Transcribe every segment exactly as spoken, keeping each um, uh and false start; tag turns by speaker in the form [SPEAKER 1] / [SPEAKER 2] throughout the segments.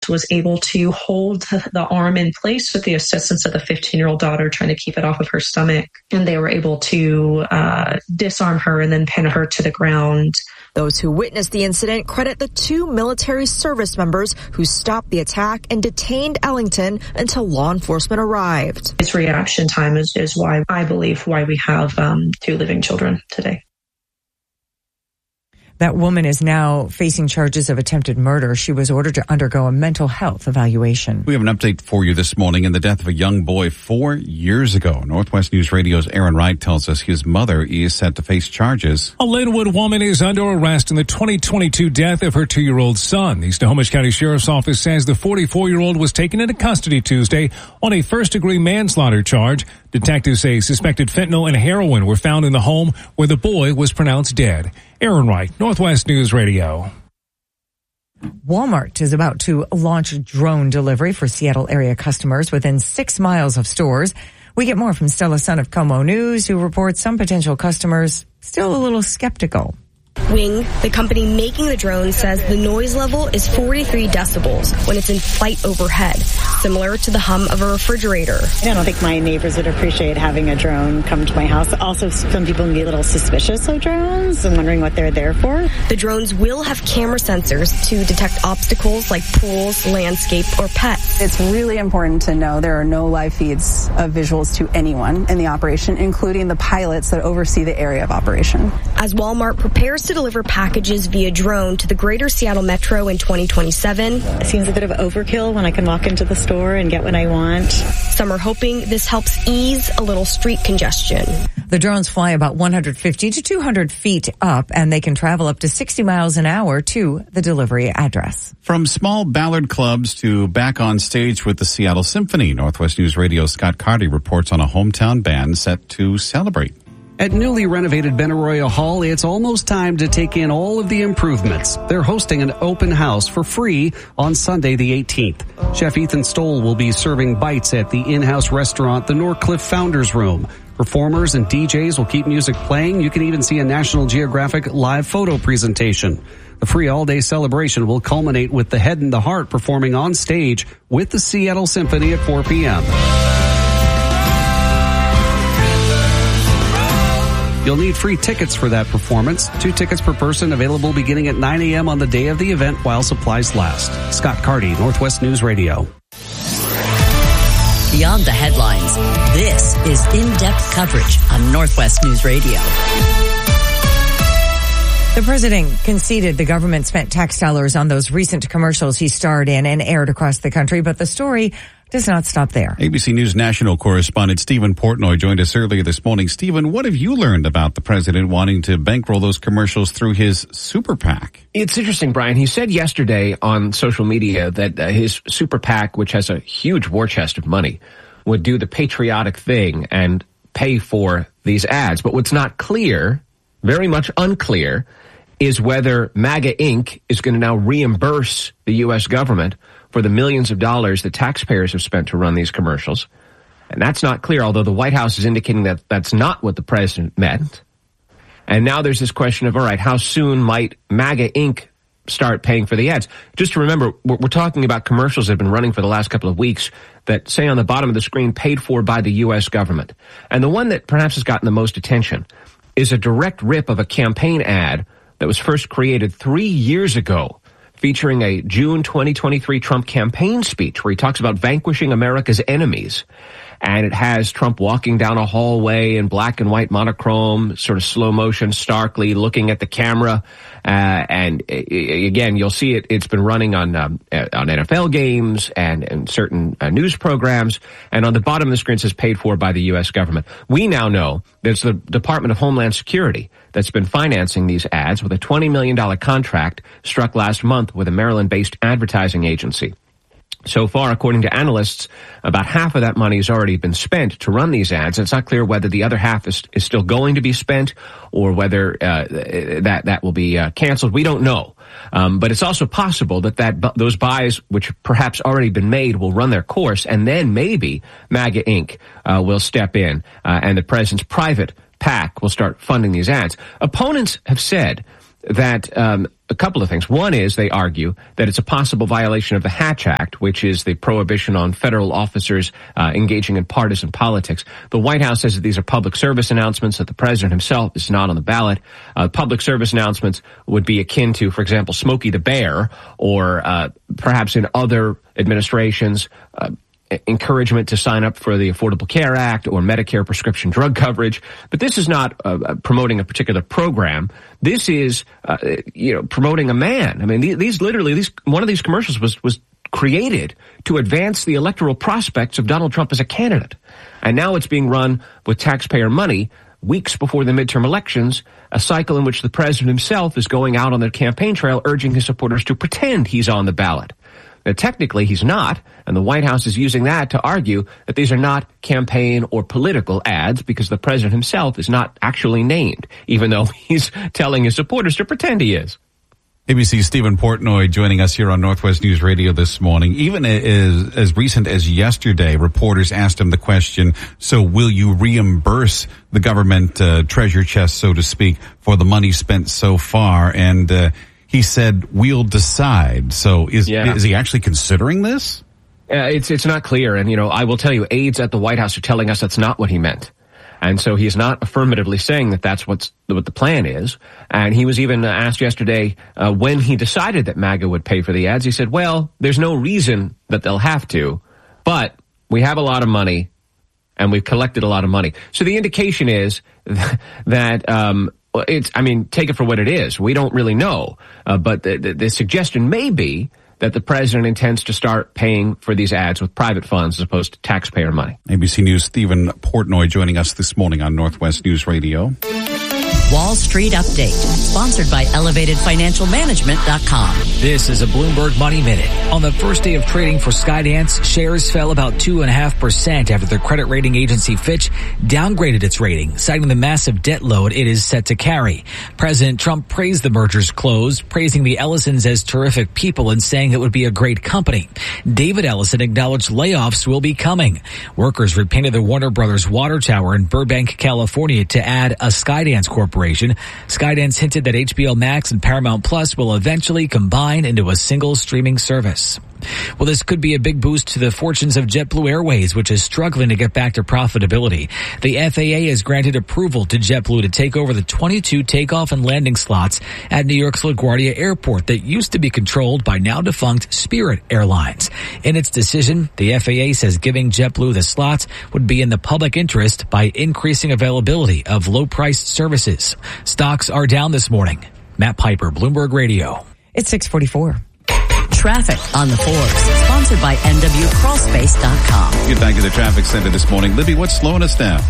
[SPEAKER 1] was able to hold the arm in place with the assistance of the fifteen-year-old daughter trying to keep it off of her stomach. And they were able to uh, disarm her and then pin her to the ground.
[SPEAKER 2] Those who witnessed the incident credit the two military service members who stopped the attack and detained Ellington until law enforcement arrived.
[SPEAKER 1] His reaction time is, is why I believe why we have um, two living children today.
[SPEAKER 3] That woman is now facing charges of attempted murder. She was ordered to undergo a mental health evaluation.
[SPEAKER 4] We have an update for you this morning in the death of a young boy four years ago. Northwest News Radio's Aaron Wright tells us his mother is set to face charges.
[SPEAKER 5] A Linwood woman is under arrest in the twenty twenty-two death of her two-year-old son. The Snohomish County Sheriff's Office says the forty-four-year-old was taken into custody Tuesday on a first-degree manslaughter charge. Detectives say suspected fentanyl and heroin were found in the home where the boy was pronounced dead. Aaron Wright, Northwest News Radio.
[SPEAKER 3] Walmart is about to launch drone delivery for Seattle area customers within six miles of stores. We get more from Stella Sun of Como News, who reports some potential customers still a little skeptical.
[SPEAKER 6] Wing, the company making the drone, says the noise level is forty-three decibels when it's in flight overhead, similar to the hum of a refrigerator.
[SPEAKER 7] I don't think my neighbors would appreciate having a drone come to my house. Also, some people can get a little suspicious of drones and wondering what they're there for.
[SPEAKER 6] The drones will have camera sensors to detect obstacles like pools, landscape, or pets.
[SPEAKER 8] It's really important to know there are no live feeds of visuals to anyone in the operation, including the pilots that oversee the area of operation.
[SPEAKER 6] As Walmart prepares to deliver packages via drone to the greater Seattle Metro in twenty twenty-seven.
[SPEAKER 7] It seems a bit of overkill when I can walk into the store and get what I want.
[SPEAKER 6] Some are hoping this helps ease a little street congestion.
[SPEAKER 3] The drones fly about one hundred fifty to two hundred feet up, and they can travel up to sixty miles an hour to the delivery address.
[SPEAKER 4] From small ballad clubs to back on stage with the Seattle Symphony, Northwest News Radio's Scott Carty reports on a hometown band set to celebrate.
[SPEAKER 9] At newly renovated Benaroya Hall, it's almost time to take in all of the improvements. They're hosting an open house for free on Sunday the eighteenth. Chef Ethan Stoll will be serving bites at the in-house restaurant, the Norcliffe Founders Room. Performers and D Js will keep music playing. You can even see a National Geographic live photo presentation. The free all-day celebration will culminate with the Head and the Heart performing on stage with the Seattle Symphony at four p.m. You'll need free tickets for that performance. Two tickets per person available beginning at nine a.m. on the day of the event while supplies last. Scott Carty, Northwest News Radio.
[SPEAKER 10] Beyond the headlines, this is in-depth coverage on Northwest News Radio.
[SPEAKER 3] The president conceded the government spent tax dollars on those recent commercials he starred in and aired across the country, but the story does not stop there.
[SPEAKER 4] A B C News national correspondent Stephen Portnoy joined us earlier this morning. Stephen, what have you learned about the president wanting to bankroll those commercials through his super PAC?
[SPEAKER 11] It's interesting, Brian. He said yesterday on social media that uh, his super PAC, which has a huge war chest of money, would do the patriotic thing and pay for these ads. But what's not clear, very much unclear, is whether MAGA Incorporated is going to now reimburse the U S government for the millions of dollars that taxpayers have spent to run these commercials. And that's not clear, although the White House is indicating that that's not what the president meant. And now there's this question of, all right, how soon might MAGA Incorporated start paying for the ads? Just to remember, we're, we're talking about commercials that have been running for the last couple of weeks that say on the bottom of the screen, paid for by the U S government. And the one that perhaps has gotten the most attention is a direct rip of a campaign ad that was first created three years ago, featuring a June twenty twenty-three Trump campaign speech where he talks about vanquishing America's enemies. And it has Trump walking down a hallway in black and white monochrome, sort of slow motion, starkly looking at the camera. Uh, and uh, again, you'll see it. It's been running on um, on N F L games and, and certain uh, news programs. And on the bottom of the screen says paid for by the U S government. We now know that it's the Department of Homeland Security that's been financing these ads with a twenty million dollars contract struck last month with a Maryland-based advertising agency. So far, according to analysts, about half of that money has already been spent to run these ads. It's not clear whether the other half is, is still going to be spent or whether uh, that that will be uh, canceled. We don't know. Um, but it's also possible that, that those buys, which perhaps already been made, will run their course, and then maybe MAGA Incorporated uh, will step in uh, and the president's private PAC will start funding these ads. Opponents have said that um, a couple of things. One is they argue that it's a possible violation of the Hatch Act, which is the prohibition on federal officers uh, engaging in partisan politics. The White House says that these are public service announcements, that the president himself is not on the ballot. Uh, public service announcements would be akin to, for example, Smokey the Bear, or uh, perhaps in other administrations, uh, encouragement to sign up for the Affordable Care Act or Medicare prescription drug coverage. But this is not uh, promoting a particular program. This is, uh, you know, promoting a man. I mean, these, these literally, these one of these commercials was was created to advance the electoral prospects of Donald Trump as a candidate. And now it's being run with taxpayer money weeks before the midterm elections, a cycle in which the president himself is going out on the campaign trail urging his supporters to pretend he's on the ballot. Now, technically, he's not, and the White House is using that to argue that these are not campaign or political ads because the president himself is not actually named, even though he's telling his supporters to pretend he is.
[SPEAKER 4] A B C's Stephen Portnoy joining us here on Northwest News Radio this morning. Even as, as recent as yesterday, reporters asked him the question, so will you reimburse the government uh, treasure chest, so to speak, for the money spent so far? And uh he said, we'll decide. So is yeah. is he actually considering this?
[SPEAKER 11] Uh, it's it's not clear. And, you know, I will tell you, aides at the White House are telling us that's not what he meant. And so he's not affirmatively saying that that's what's what the plan is. And he was even asked yesterday uh, when he decided that MAGA would pay for the ads. He said, well, there's no reason that they'll have to, but we have a lot of money and we've collected a lot of money. So the indication is that um It's, I mean, take it for what it is. We don't really know. Uh, but the, the, the suggestion may be that the president intends to start paying for these ads with private funds as opposed to taxpayer money.
[SPEAKER 4] A B C News' Stephen Portnoy joining us this morning on Northwest News Radio.
[SPEAKER 10] Wall Street Update, sponsored by elevated financial management dot com.
[SPEAKER 12] This is a Bloomberg Money Minute. On the first day of trading for Skydance, shares fell about two point five percent after the credit rating agency Fitch downgraded its rating, citing the massive debt load it is set to carry. President Trump praised the merger's close, praising the Ellisons as terrific people and saying it would be a great company. David Ellison acknowledged layoffs will be coming. Workers repainted the Warner Brothers water tower in Burbank, California to add a Skydance corporation. Skydance hinted that H B O Max and Paramount Plus will eventually combine into a single streaming service. Well, this could be a big boost to the fortunes of JetBlue Airways, which is struggling to get back to profitability. The F A A has granted approval to JetBlue to take over the twenty-two takeoff and landing slots at New York's LaGuardia Airport that used to be controlled by now defunct Spirit Airlines. In its decision, the F A A says giving JetBlue the slots would be in the public interest by increasing availability of low-priced services. Stocks are down this morning. Matt Piper, Bloomberg Radio.
[SPEAKER 3] It's six forty-four.
[SPEAKER 10] Traffic on the fours, sponsored by N W Crawl Space dot com.
[SPEAKER 4] Get back to the traffic center this morning. Libby, what's slowing us down?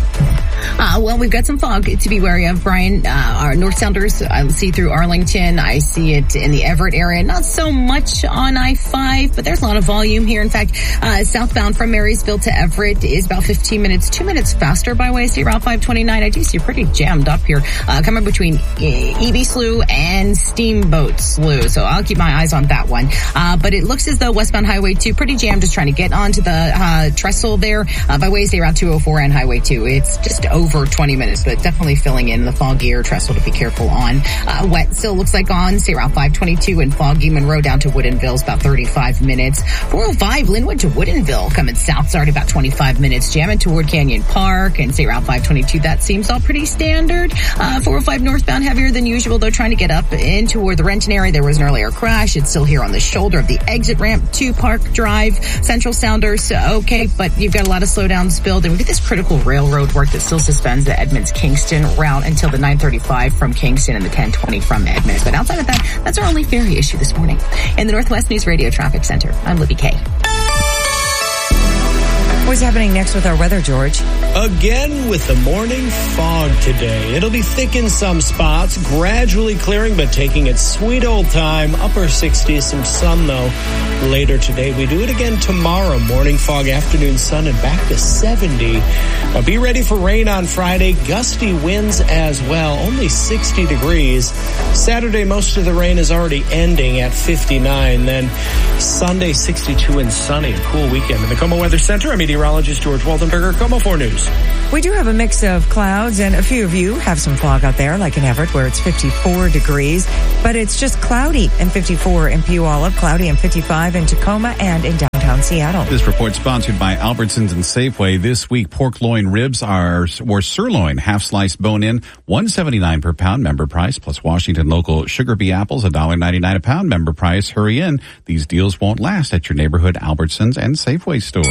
[SPEAKER 13] Uh, well, we've got some fog to be wary of, Brian. Uh, our North Sounders, I see through Arlington. I see it in the Everett area. Not so much on I five, but there's a lot of volume here. In fact, uh, southbound from Marysville to Everett is about fifteen minutes, two minutes faster by way of State Route five twenty-nine. I do see you're pretty jammed up here, uh, coming between E B Slough and Steamboat Slough. So I'll keep my eyes on that one. Uh, but it looks as though westbound Highway two pretty jammed, just trying to get onto the, uh, trestle there, uh, by way of State Route two oh four and Highway two. It's just over twenty minutes, but definitely filling in the foggier trestle to be careful on. Uh, wet still looks like on State Route five twenty-two and foggy Monroe down to Woodinville is about thirty-five minutes. four oh five Linwood to Woodinville coming south starting about twenty-five minutes. Jamming toward Canyon Park and State Route five twenty-two. That seems all pretty standard. Uh, four oh five northbound heavier than usual, though, trying to get up in toward the Renton area. There was an earlier crash. It's still here on the shoulder of the exit ramp to Park Drive. Central Sounders, okay, but you've got a lot of slowdowns build, and we get this critical railroad work that still suspends the Edmonds-Kingston route until the nine thirty-five from Kingston and the ten twenty from Edmonds. But outside of that, that's our only ferry issue this morning. In the Northwest News Radio Traffic Center, I'm Libby Kay.
[SPEAKER 3] What's happening next with our weather, George?
[SPEAKER 14] Again with the morning fog today. It'll be thick in some spots, gradually clearing, but taking its sweet old time. Upper sixties, some sun, though, later today. We do it again tomorrow. Morning fog, afternoon sun, and back to seventy. But be ready for rain on Friday. Gusty winds as well. Only sixty degrees. Saturday, most of the rain is already ending at fifty-nine. Then Sunday, sixty-two and sunny. A cool weekend. In the Como Weather Center, I'm meteorologist meteorologist George Waldenberger, KOMO four News.
[SPEAKER 3] We do have a mix of clouds, and a few of you have some fog out there, like in Everett, where it's fifty-four degrees. But it's just cloudy and fifty-four in Puyallup, cloudy and fifty-five in Tacoma and in downtown Seattle.
[SPEAKER 4] This report sponsored by Albertsons and Safeway. This week, pork loin ribs are, or sirloin, half sliced bone in, one seventy-nine per pound, member price, plus Washington local sugar bee apples, one ninety-nine a pound, member price. Hurry in. These deals won't last at your neighborhood Albertsons and Safeway store.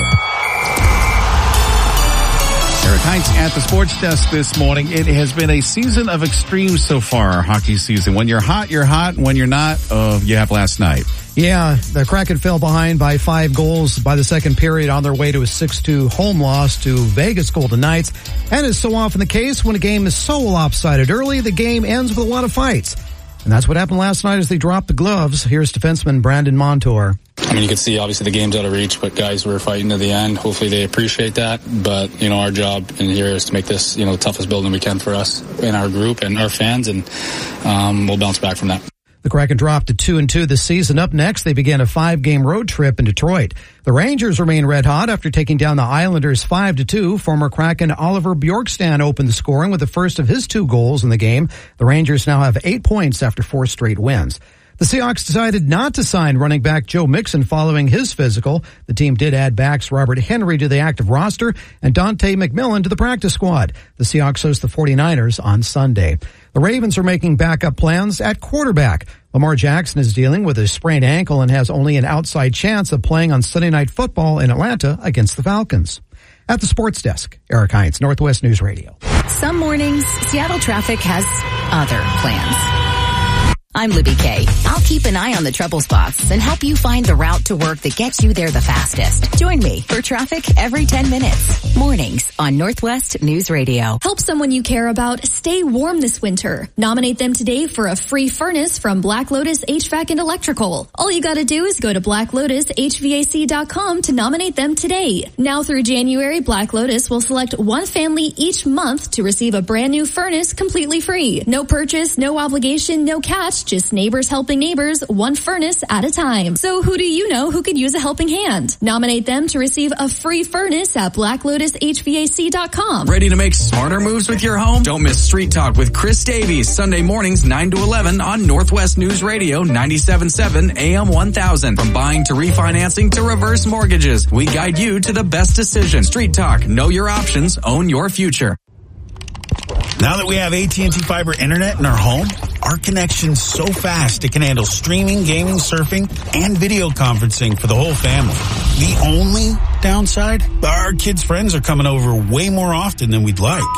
[SPEAKER 4] Eric Heinz at the sports desk this morning. It has been a season of extremes so far, our hockey season. When you're hot, you're hot. When you're not, uh, you have last night.
[SPEAKER 15] Yeah, the Kraken fell behind by five goals by the second period on their way to a six two home loss to Vegas Golden Knights. And as so often the case, when a game is so lopsided early, the game ends with a lot of fights. And that's what happened last night as they dropped the gloves. Here's defenseman Brandon Montour.
[SPEAKER 16] I mean, you could see, obviously, the game's out of reach, but guys were fighting to the end. Hopefully they appreciate that. But, you know, our job in here is to make this, you know, the toughest building we can for us and our group and our fans, and um, we'll bounce back from that.
[SPEAKER 15] The Kraken dropped to two and two this season. Up next, they began a five-game road trip in Detroit. The Rangers remain red hot after taking down the Islanders five to two. Former Kraken Oliver Bjorkstrand opened the scoring with the first of his two goals in the game. The Rangers now have eight points after four straight wins. The Seahawks decided not to sign running back Joe Mixon following his physical. The team did add backs Robert Henry to the active roster and Dante McMillan to the practice squad. The Seahawks host the 49ers on Sunday. The Ravens are making backup plans at quarterback. Lamar Jackson is dealing with a sprained ankle and has only an outside chance of playing on Sunday Night Football in Atlanta against the Falcons. At the sports desk, Eric Heinz, Northwest News Radio.
[SPEAKER 17] Some mornings, Seattle traffic has other plans. I'm Libby Kay. I'll keep an eye on the trouble spots and help you find the route to work that gets you there the fastest. Join me for traffic every ten minutes. Mornings on Northwest News Radio.
[SPEAKER 18] Help someone you care about stay warm this winter. Nominate them today for a free furnace from Black Lotus H V A C and Electrical. All you gotta do is go to black lotus h v a c dot com to nominate them today. Now through January, Black Lotus will select one family each month to receive a brand new furnace completely free. No purchase, no obligation, no catch. Just neighbors helping neighbors, one furnace at a time. So who do you know who could use a helping hand? Nominate them to receive a free furnace at black lotus h v a c dot com.
[SPEAKER 19] Ready to make smarter moves with your home? Don't miss Street Talk with Chris Davies, Sunday mornings nine to eleven on Northwest News Radio ninety-seven point seven A M one thousand. From buying to refinancing to reverse mortgages, we guide you to the best decision. Street Talk, know your options, own your future.
[SPEAKER 20] Now that we have A T and T Fiber Internet in our home, our connection's so fast it can handle streaming, gaming, surfing, and video conferencing for the whole family. The only downside? Our kids' friends are coming over way more often than we'd like.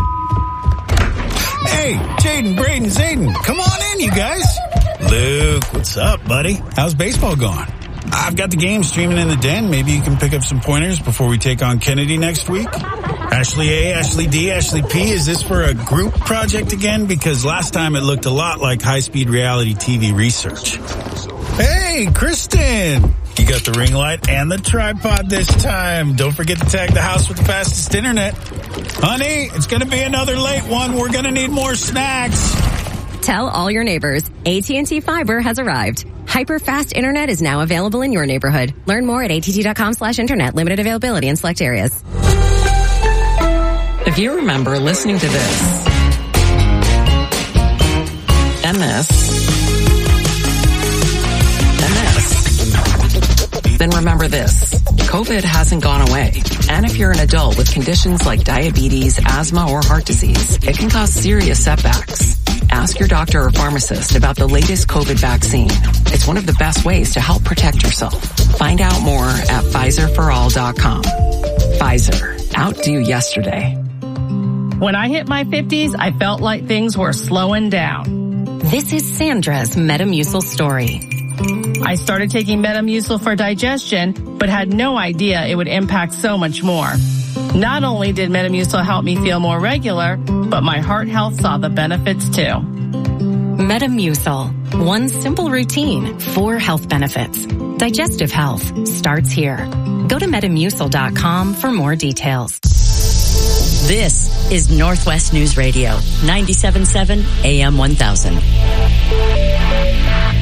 [SPEAKER 20] Hey, Jaden, Braden, Zayden, come on in, you guys. Luke, what's up, buddy? How's baseball going? I've got the game streaming in the den. Maybe you can pick up some pointers before we take on Kennedy next week. Ashley A, Ashley D, Ashley P, is this for a group project again? Because last time it looked a lot like high-speed reality T V research. Hey, Kristen! You got the ring light and the tripod this time. Don't forget to tag the house with the fastest internet. Honey, it's going to be another late one. We're going to need more snacks.
[SPEAKER 17] Tell all your neighbors, A T and T Fiber has arrived. Hyper-fast internet is now available in your neighborhood. Learn more at att.com slash internet. Limited availability in select areas.
[SPEAKER 21] If you remember listening to this and this and this, then remember this. COVID hasn't gone away. And if you're an adult with conditions like diabetes, asthma, or heart disease, it can cause serious setbacks. Ask your doctor or pharmacist about the latest COVID vaccine. It's one of the best ways to help protect yourself. Find out more at Pfizer for all dot com. Pfizer. Outdo yesterday.
[SPEAKER 22] When I hit my fifties, I felt like things were slowing down.
[SPEAKER 17] This is Sandra's Metamucil story.
[SPEAKER 22] I started taking Metamucil for digestion, but had no idea it would impact so much more. Not only did Metamucil help me feel more regular, but my heart health saw the benefits too.
[SPEAKER 17] Metamucil. One simple routine, four health benefits. Digestive health starts here. Go to metamucil dot com for more details.
[SPEAKER 10] This is Northwest News Radio, ninety-seven point seven A M one thousand.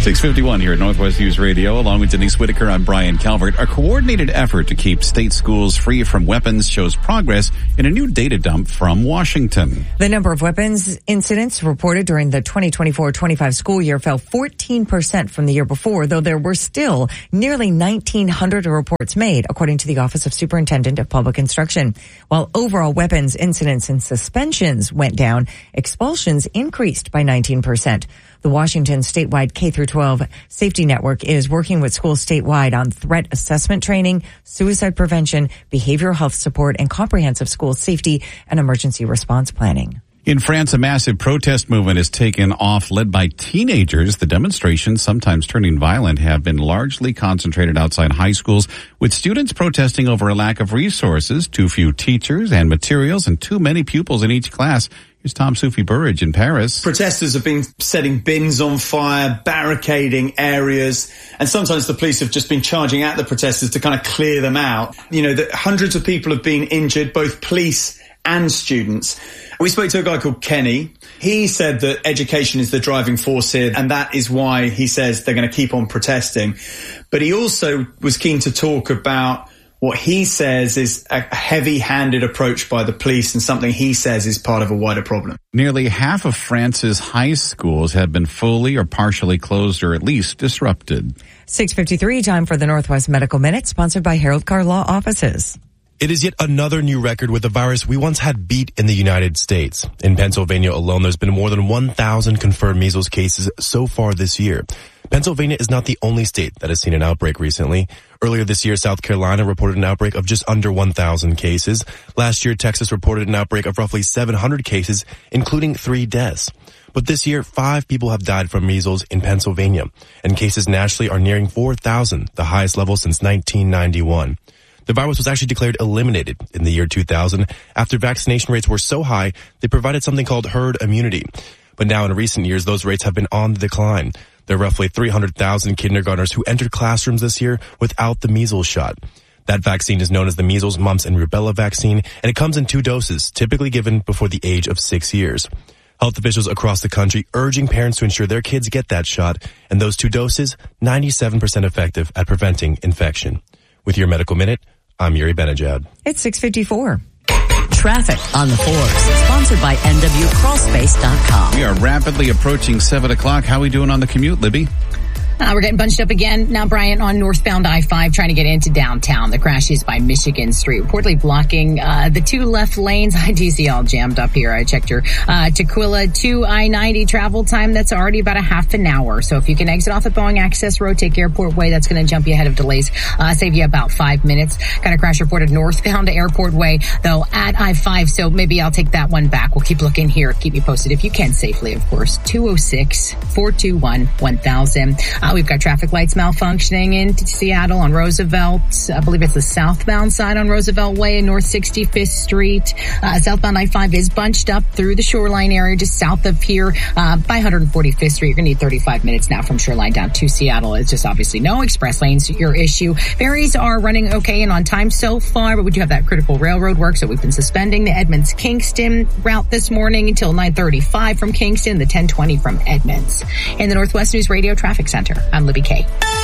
[SPEAKER 4] six fifty-one here at Northwest News Radio. Along with Denise Whitaker, I'm Brian Calvert. A coordinated effort to keep state schools free from weapons shows progress in a new data dump from Washington.
[SPEAKER 3] The number of weapons incidents reported during the twenty twenty-four twenty-five school year fell fourteen percent from the year before, though there were still nearly nineteen hundred reports made, according to the Office of Superintendent of Public Instruction. While overall weapons incidents and suspensions went down, expulsions increased by nineteen percent. The Washington statewide K through twelve safety network is working with schools statewide on threat assessment training, suicide prevention, behavioral health support, and comprehensive school safety and emergency response planning.
[SPEAKER 4] In France, a massive protest movement has taken off, led by teenagers. The demonstrations, sometimes turning violent, have been largely concentrated outside high schools, with students protesting over a lack of resources, too few teachers and materials, and too many pupils in each class. Here's Tom Soufi Burridge in Paris.
[SPEAKER 1] Protesters have been setting bins on fire, barricading areas, and sometimes the police have just been charging at the protesters to kind of clear them out. You know, that hundreds of people have been injured, both police and students. We spoke to a guy called Kenny. He said that education is the driving force here, and that is why he says they're going to keep on protesting. But he also was keen to talk about what he says is a heavy-handed approach by the police and something he says is part of a wider problem.
[SPEAKER 4] Nearly half of France's high schools have been fully or partially closed or at least disrupted.
[SPEAKER 3] six fifty-three, time for the Northwest Medical Minute, sponsored by Harold Carr Law Offices.
[SPEAKER 2] It is yet another new record with a virus we once had beat in the United States. In Pennsylvania alone, there's been more than one thousand confirmed measles cases so far this year. Pennsylvania is not the only state that has seen an outbreak recently. Earlier this year, South Carolina reported an outbreak of just under one thousand cases. Last year, Texas reported an outbreak of roughly seven hundred cases, including three deaths. But this year, five people have died from measles in Pennsylvania, and cases nationally are nearing four thousand, the highest level since nineteen ninety-one. The virus was actually declared eliminated in the year two thousand after vaccination rates were so high they provided something called herd immunity. But now in recent years, those rates have been on the decline. There are roughly three hundred thousand kindergartners who entered classrooms this year without the measles shot. That vaccine is known as the measles, mumps, and rubella vaccine, and it comes in two doses, typically given before the age of six years. Health officials across the country urging parents to ensure their kids get that shot, and those two doses, ninety-seven percent effective at preventing infection. With your Medical Minute, I'm Yuri Benajad.
[SPEAKER 3] It's six fifty-four.
[SPEAKER 10] Traffic on the fours, sponsored by N W crawl space dot com.
[SPEAKER 4] We are rapidly approaching seven o'clock. How are we doing on the commute, Libby?
[SPEAKER 13] Uh, we're getting bunched up again now, Brian, on northbound I five, trying to get into downtown. The crash is by Michigan Street, reportedly blocking uh, the two left lanes. I do see all jammed up here. I checked your uh, Tequila to I ninety travel time. That's already about a half an hour. So if you can exit off at Boeing Access Road, take Airport Way, that's going to jump you ahead of delays, uh, save you about five minutes. Kind of crash reported northbound to Airport Way, though, at I five. So maybe I'll take that one back. We'll keep looking here. Keep you posted if you can safely, of course. two oh six, four two one, one thousand. Uh, we've got traffic lights malfunctioning in Seattle on Roosevelt. I believe it's the southbound side on Roosevelt Way and North sixty-fifth Street. Uh, southbound I five is bunched up through the Shoreline area just south of here uh, by one hundred forty-fifth Street. You're going to need thirty-five minutes now from Shoreline down to Seattle. It's just obviously no express lanes, your issue. Ferries are running okay and on time so far, but we do have that critical railroad work, so we've been suspending the Edmonds-Kingston route this morning until nine thirty-five from Kingston, the ten twenty from Edmonds. In the Northwest News Radio Traffic Center, I'm Libby K.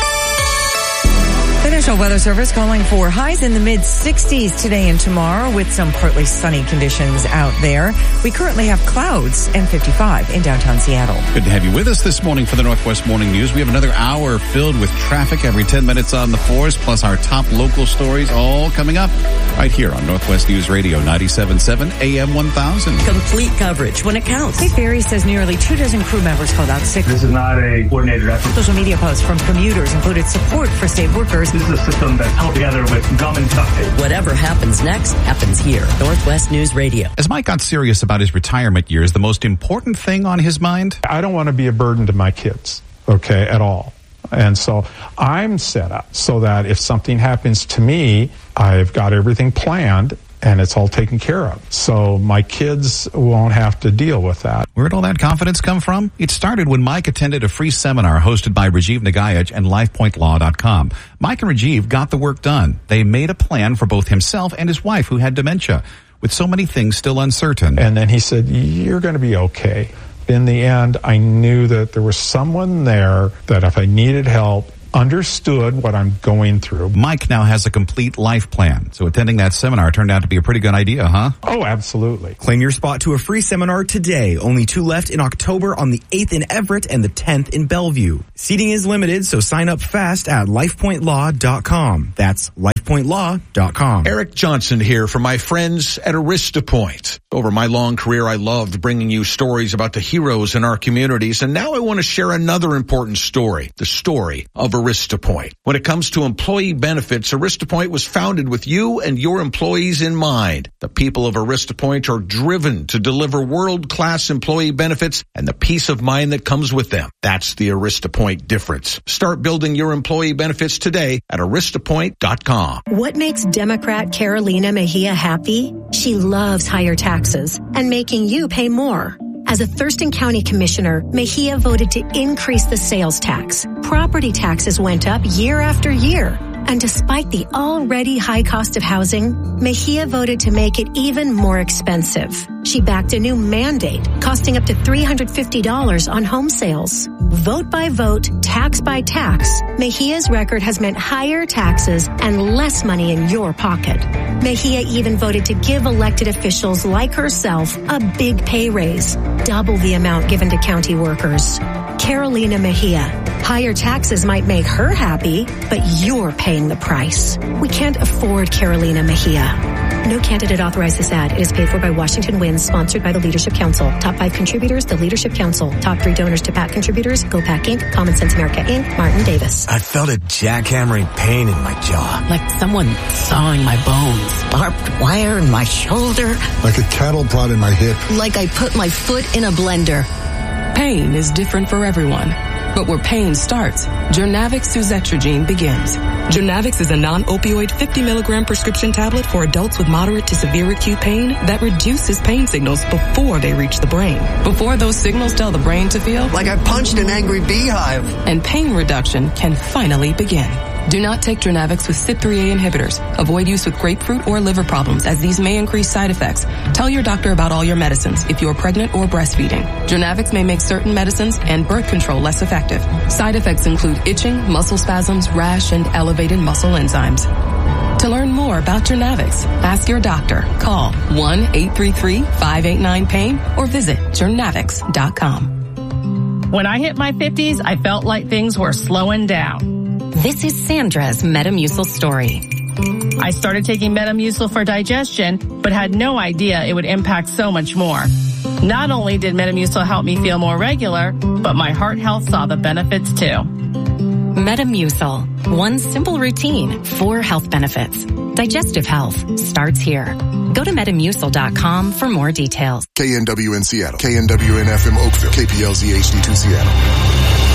[SPEAKER 3] The National Weather Service calling for highs in the mid sixties today and tomorrow with some partly sunny conditions out there. We currently have clouds and fifty-five in downtown Seattle.
[SPEAKER 4] Good to have you with us this morning for the Northwest Morning News. We have another hour filled with traffic every ten minutes on the fours, plus our top local stories all coming up right here on Northwest News Radio ninety-seven point seven A M one thousand.
[SPEAKER 10] Complete coverage when it counts.
[SPEAKER 3] State Ferry says nearly two dozen crew members called out sick.
[SPEAKER 23] This is not a coordinated effort.
[SPEAKER 3] Social media posts from commuters included support for state workers.
[SPEAKER 23] This is a system that's held together with gum and duct tape.
[SPEAKER 10] Whatever happens next happens here. Northwest News Radio.
[SPEAKER 4] As Mike got serious about his retirement years, the most important thing on his mind?
[SPEAKER 24] I don't want to be a burden to my kids, okay, at all. And so I'm set up so that if something happens to me, I've got everything planned and it's all taken care of. So my kids won't have to deal with that.
[SPEAKER 4] Where'd all that confidence come from? It started when Mike attended a free seminar hosted by Rajiv Nagayaj and LifePoint Law dot com. Mike and Rajiv got the work done. They made a plan for both himself and his wife, who had dementia, with so many things still uncertain.
[SPEAKER 24] And then he said, you're going to be okay. In the end, I knew that there was someone there that if I needed help, understood what I'm going through.
[SPEAKER 4] Mike now has a complete life plan, so attending that seminar turned out to be a pretty good idea, huh?
[SPEAKER 24] Oh, absolutely.
[SPEAKER 5] Claim your spot to a free seminar today. Only two left in October on the eighth in Everett and the tenth in Bellevue. Seating is limited, so sign up fast at lifepoint law dot com. That's lifepoint law dot com.
[SPEAKER 6] Eric Johnson here for my friends at AristaPoint. Over my long career, I loved bringing you stories about the heroes in our communities, and now I want to share another important story, the story of AristaPoint. When it comes to employee benefits, AristaPoint was founded with you and your employees in mind. The people of AristaPoint are driven to deliver world-class employee benefits and the peace of mind that comes with them. That's the AristaPoint difference. Start building your employee benefits today at arista point dot com.
[SPEAKER 7] What makes Democrat Carolina Mejia happy? She loves higher taxes and making you pay more. As a Thurston County Commissioner, Mejia voted to increase the sales tax. Property taxes went up year after year. And despite the already high cost of housing, Mejia voted to make it even more expensive. She backed a new mandate costing up to three hundred fifty dollars on home sales. Vote by vote, tax by tax, Mejia's record has meant higher taxes and less money in your pocket. Mejia even voted to give elected officials like herself a big pay raise, double the amount given to county workers. Carolina Mejia. Higher taxes might make her happy, but you're paying the price. We can't afford Carolina Mejia. No candidate authorized this ad. It is paid for by Washington Wins, sponsored by the Leadership Council. Top five contributors, the Leadership Council. Top three donors to PAC contributors, GoPAC Incorporated, Common Sense America Incorporated, Martin Davis.
[SPEAKER 8] I felt a jackhammering pain in my jaw.
[SPEAKER 25] Like someone sawing my bones.
[SPEAKER 26] Barbed wire in my shoulder.
[SPEAKER 27] Like a cattle prod in my hip.
[SPEAKER 26] Like I put my foot in a blender.
[SPEAKER 21] Pain is different for everyone. But where pain starts, Jurnavix suzetrigine begins. Jurnavix is a non-opioid fifty milligram prescription tablet for adults with moderate to severe acute pain that reduces pain signals before they reach the brain. Before those signals tell the brain to feel
[SPEAKER 27] like I punched an angry beehive.
[SPEAKER 21] And pain reduction can finally begin. Do not take Jurnavix with C Y P three A inhibitors. Avoid use with grapefruit or liver problems, as these may increase side effects. Tell your doctor about all your medicines if you are pregnant or breastfeeding. Jurnavix may make certain medicines and birth control less effective. Side effects include itching, muscle spasms, rash, and elevated muscle enzymes. To learn more about Jurnavix, ask your doctor. Call one eight three three, five eight nine, pain or visit jurnavix dot com.
[SPEAKER 22] When I hit my fifties, I felt like things were slowing down.
[SPEAKER 17] This is Sandra's Metamucil story.
[SPEAKER 22] I started taking Metamucil for digestion, but had no idea it would impact so much more. Not only did Metamucil help me feel more regular, but my heart health saw the benefits too.
[SPEAKER 17] Metamucil. One simple routine, four health benefits. Digestive health starts here. Go to metamucil dot com for more details.
[SPEAKER 28] K N W in Seattle. K N W in F M Oakville. K P L Z H D two Seattle.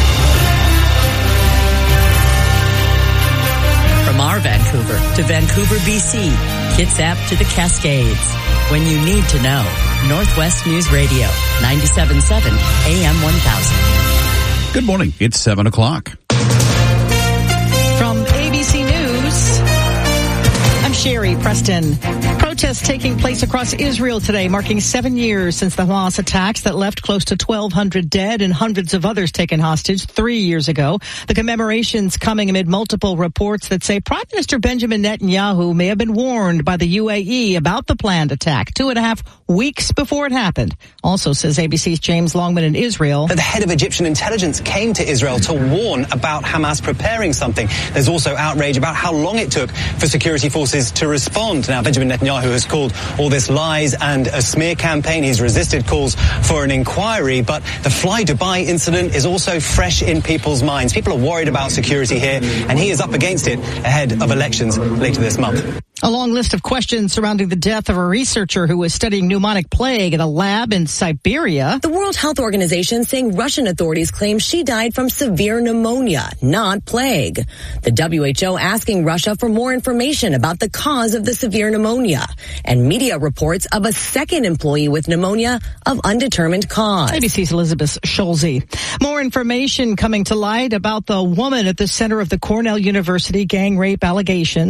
[SPEAKER 10] From our Vancouver to Vancouver, B C, Kitsap to the Cascades. When you need to know, Northwest News Radio, ninety-seven point seven A M one thousand.
[SPEAKER 4] Good morning. It's seven o'clock.
[SPEAKER 29] From A B C News, I'm Sherry Preston. Protests taking place across Israel today, marking seven years since the Hamas attacks that left close to twelve hundred dead and hundreds of others taken hostage three years ago. The commemorations coming amid multiple reports that say Prime Minister Benjamin Netanyahu may have been warned by the U A E about the planned attack two and a half weeks before it happened. Also, says A B C's James Longman in Israel,
[SPEAKER 30] the head of Egyptian intelligence came to Israel to warn about Hamas preparing something. There's also outrage about how long it took for security forces to respond. Now, Benjamin Netanyahu has called all this lies and a smear campaign. He's resisted calls for an inquiry, but the Fly Dubai incident is also fresh in people's minds. People are worried about security here, and he is up against it ahead of elections later this month.
[SPEAKER 29] A long list of questions surrounding the death of a researcher who was studying pneumonic plague at a lab in Siberia.
[SPEAKER 31] The World Health Organization saying Russian authorities claim she died from severe pneumonia, not plague. The W H O asking Russia for more information about the cause of the severe pneumonia. And media reports of a second employee with pneumonia of undetermined cause.
[SPEAKER 29] A B C's Elizabeth Scholze. More information coming to light about the woman at the center of the Cornell University gang rape allegations.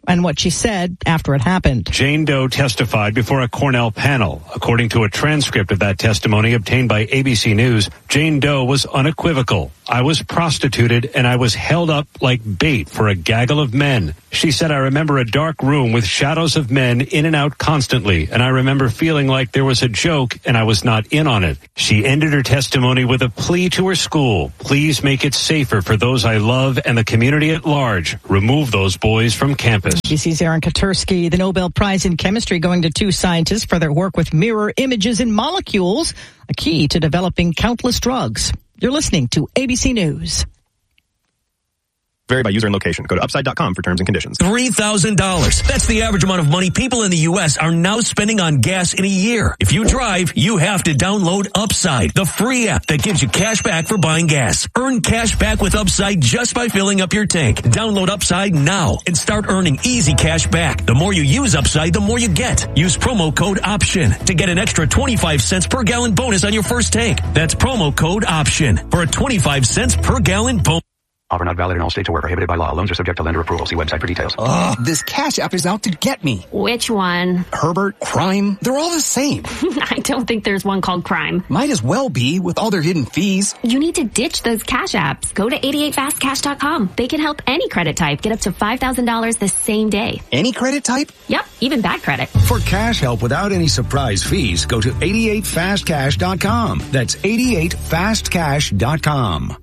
[SPEAKER 29] and what she said after it happened.
[SPEAKER 1] Jane Doe testified before a Cornell panel. According to a transcript of that testimony obtained by A B C News, Jane Doe was unequivocal. I was prostituted and I was held up like bait for a gaggle of men. She said, I remember a dark room with shadows of men in and out constantly, and I remember feeling like there was a joke and I was not in on it. She ended her testimony with a plea to her school. Please make it safer for those I love and the community at large. Remove those boys from campus.
[SPEAKER 29] B C's Aaron Katursky. The Nobel Prize in Chemistry going to two scientists for their work with mirror images in molecules, a key to developing countless drugs. You're listening to A B C News.
[SPEAKER 2] Vary by user and location. Go to upside dot com for terms and conditions.
[SPEAKER 9] three thousand dollars. That's the average amount of money people in the U S are now spending on gas in a year. If you drive, you have to download Upside, the free app that gives you cash back for buying gas. Earn cash back with Upside just by filling up your tank. Download Upside now and start earning easy cash back. The more you use Upside, the more you get. Use promo code OPTION to get an extra twenty-five cents per gallon bonus on your first tank. That's promo code OPTION for a twenty-five cents per gallon bonus.
[SPEAKER 11] Offer not valid in all states or where prohibited by law. Loans are subject to lender approval. See website for details.
[SPEAKER 12] Ugh, this Cash App is out to get me.
[SPEAKER 14] Which one?
[SPEAKER 12] Herbert, Crime, they're all the same.
[SPEAKER 14] I don't think there's one called Crime.
[SPEAKER 12] Might as well be with all their hidden fees.
[SPEAKER 14] You need to ditch those Cash Apps. Go to eighty-eight fast cash dot com. They can help any credit type get up to five thousand dollars the same day.
[SPEAKER 12] Any credit type?
[SPEAKER 14] Yep, even bad credit.
[SPEAKER 15] For cash help without any surprise fees, go to eighty-eight fast cash dot com. That's eighty-eight fast cash dot com.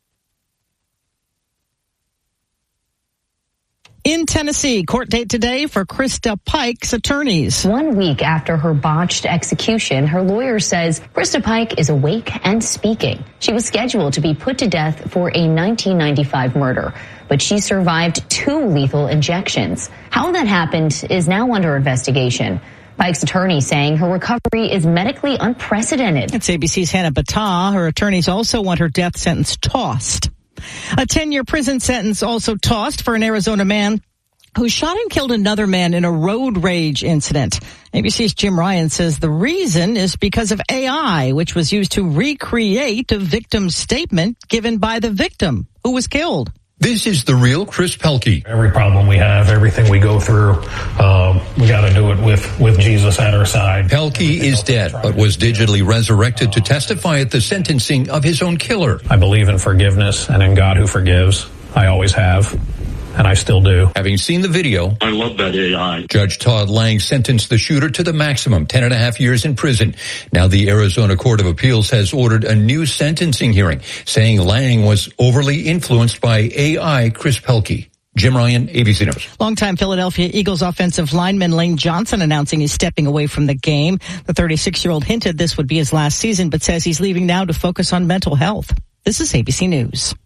[SPEAKER 29] In Tennessee, court date today for Krista Pike's attorneys.
[SPEAKER 16] One week after her botched execution, her lawyer says Krista Pike is awake and speaking. She was scheduled to be put to death for a nineteen ninety-five murder, but she survived two lethal injections. How that happened is now under investigation. Pike's attorney saying her recovery is medically unprecedented.
[SPEAKER 29] It's A B C's Hannah Battah. Her attorneys also want her death sentence tossed. A ten-year prison sentence also tossed for an Arizona man who shot and killed another man in a road rage incident. A B C's Jim Ryan says the reason is because of A I, which was used to recreate a victim's statement given by the victim who was killed.
[SPEAKER 18] This is the real Chris Pelkey.
[SPEAKER 19] Every problem we have, everything we go through, um, we got to do it with, with Jesus at our side.
[SPEAKER 18] Pelkey is dead, but was digitally resurrected to testify at the sentencing of his own killer.
[SPEAKER 19] I believe in forgiveness and in God who forgives. I always have. And I still do.
[SPEAKER 18] Having seen the video,
[SPEAKER 20] I love that A I.
[SPEAKER 18] Judge Todd Lang sentenced the shooter to the maximum, ten and a half years in prison. Now the Arizona Court of Appeals has ordered a new sentencing hearing, saying Lang was overly influenced by A I Chris Pelkey. Jim Ryan, A B C News.
[SPEAKER 29] Longtime Philadelphia Eagles offensive lineman Lane Johnson announcing he's stepping away from the game. The thirty-six-year-old hinted this would be his last season, but says he's leaving now to focus on mental health. This is A B C News.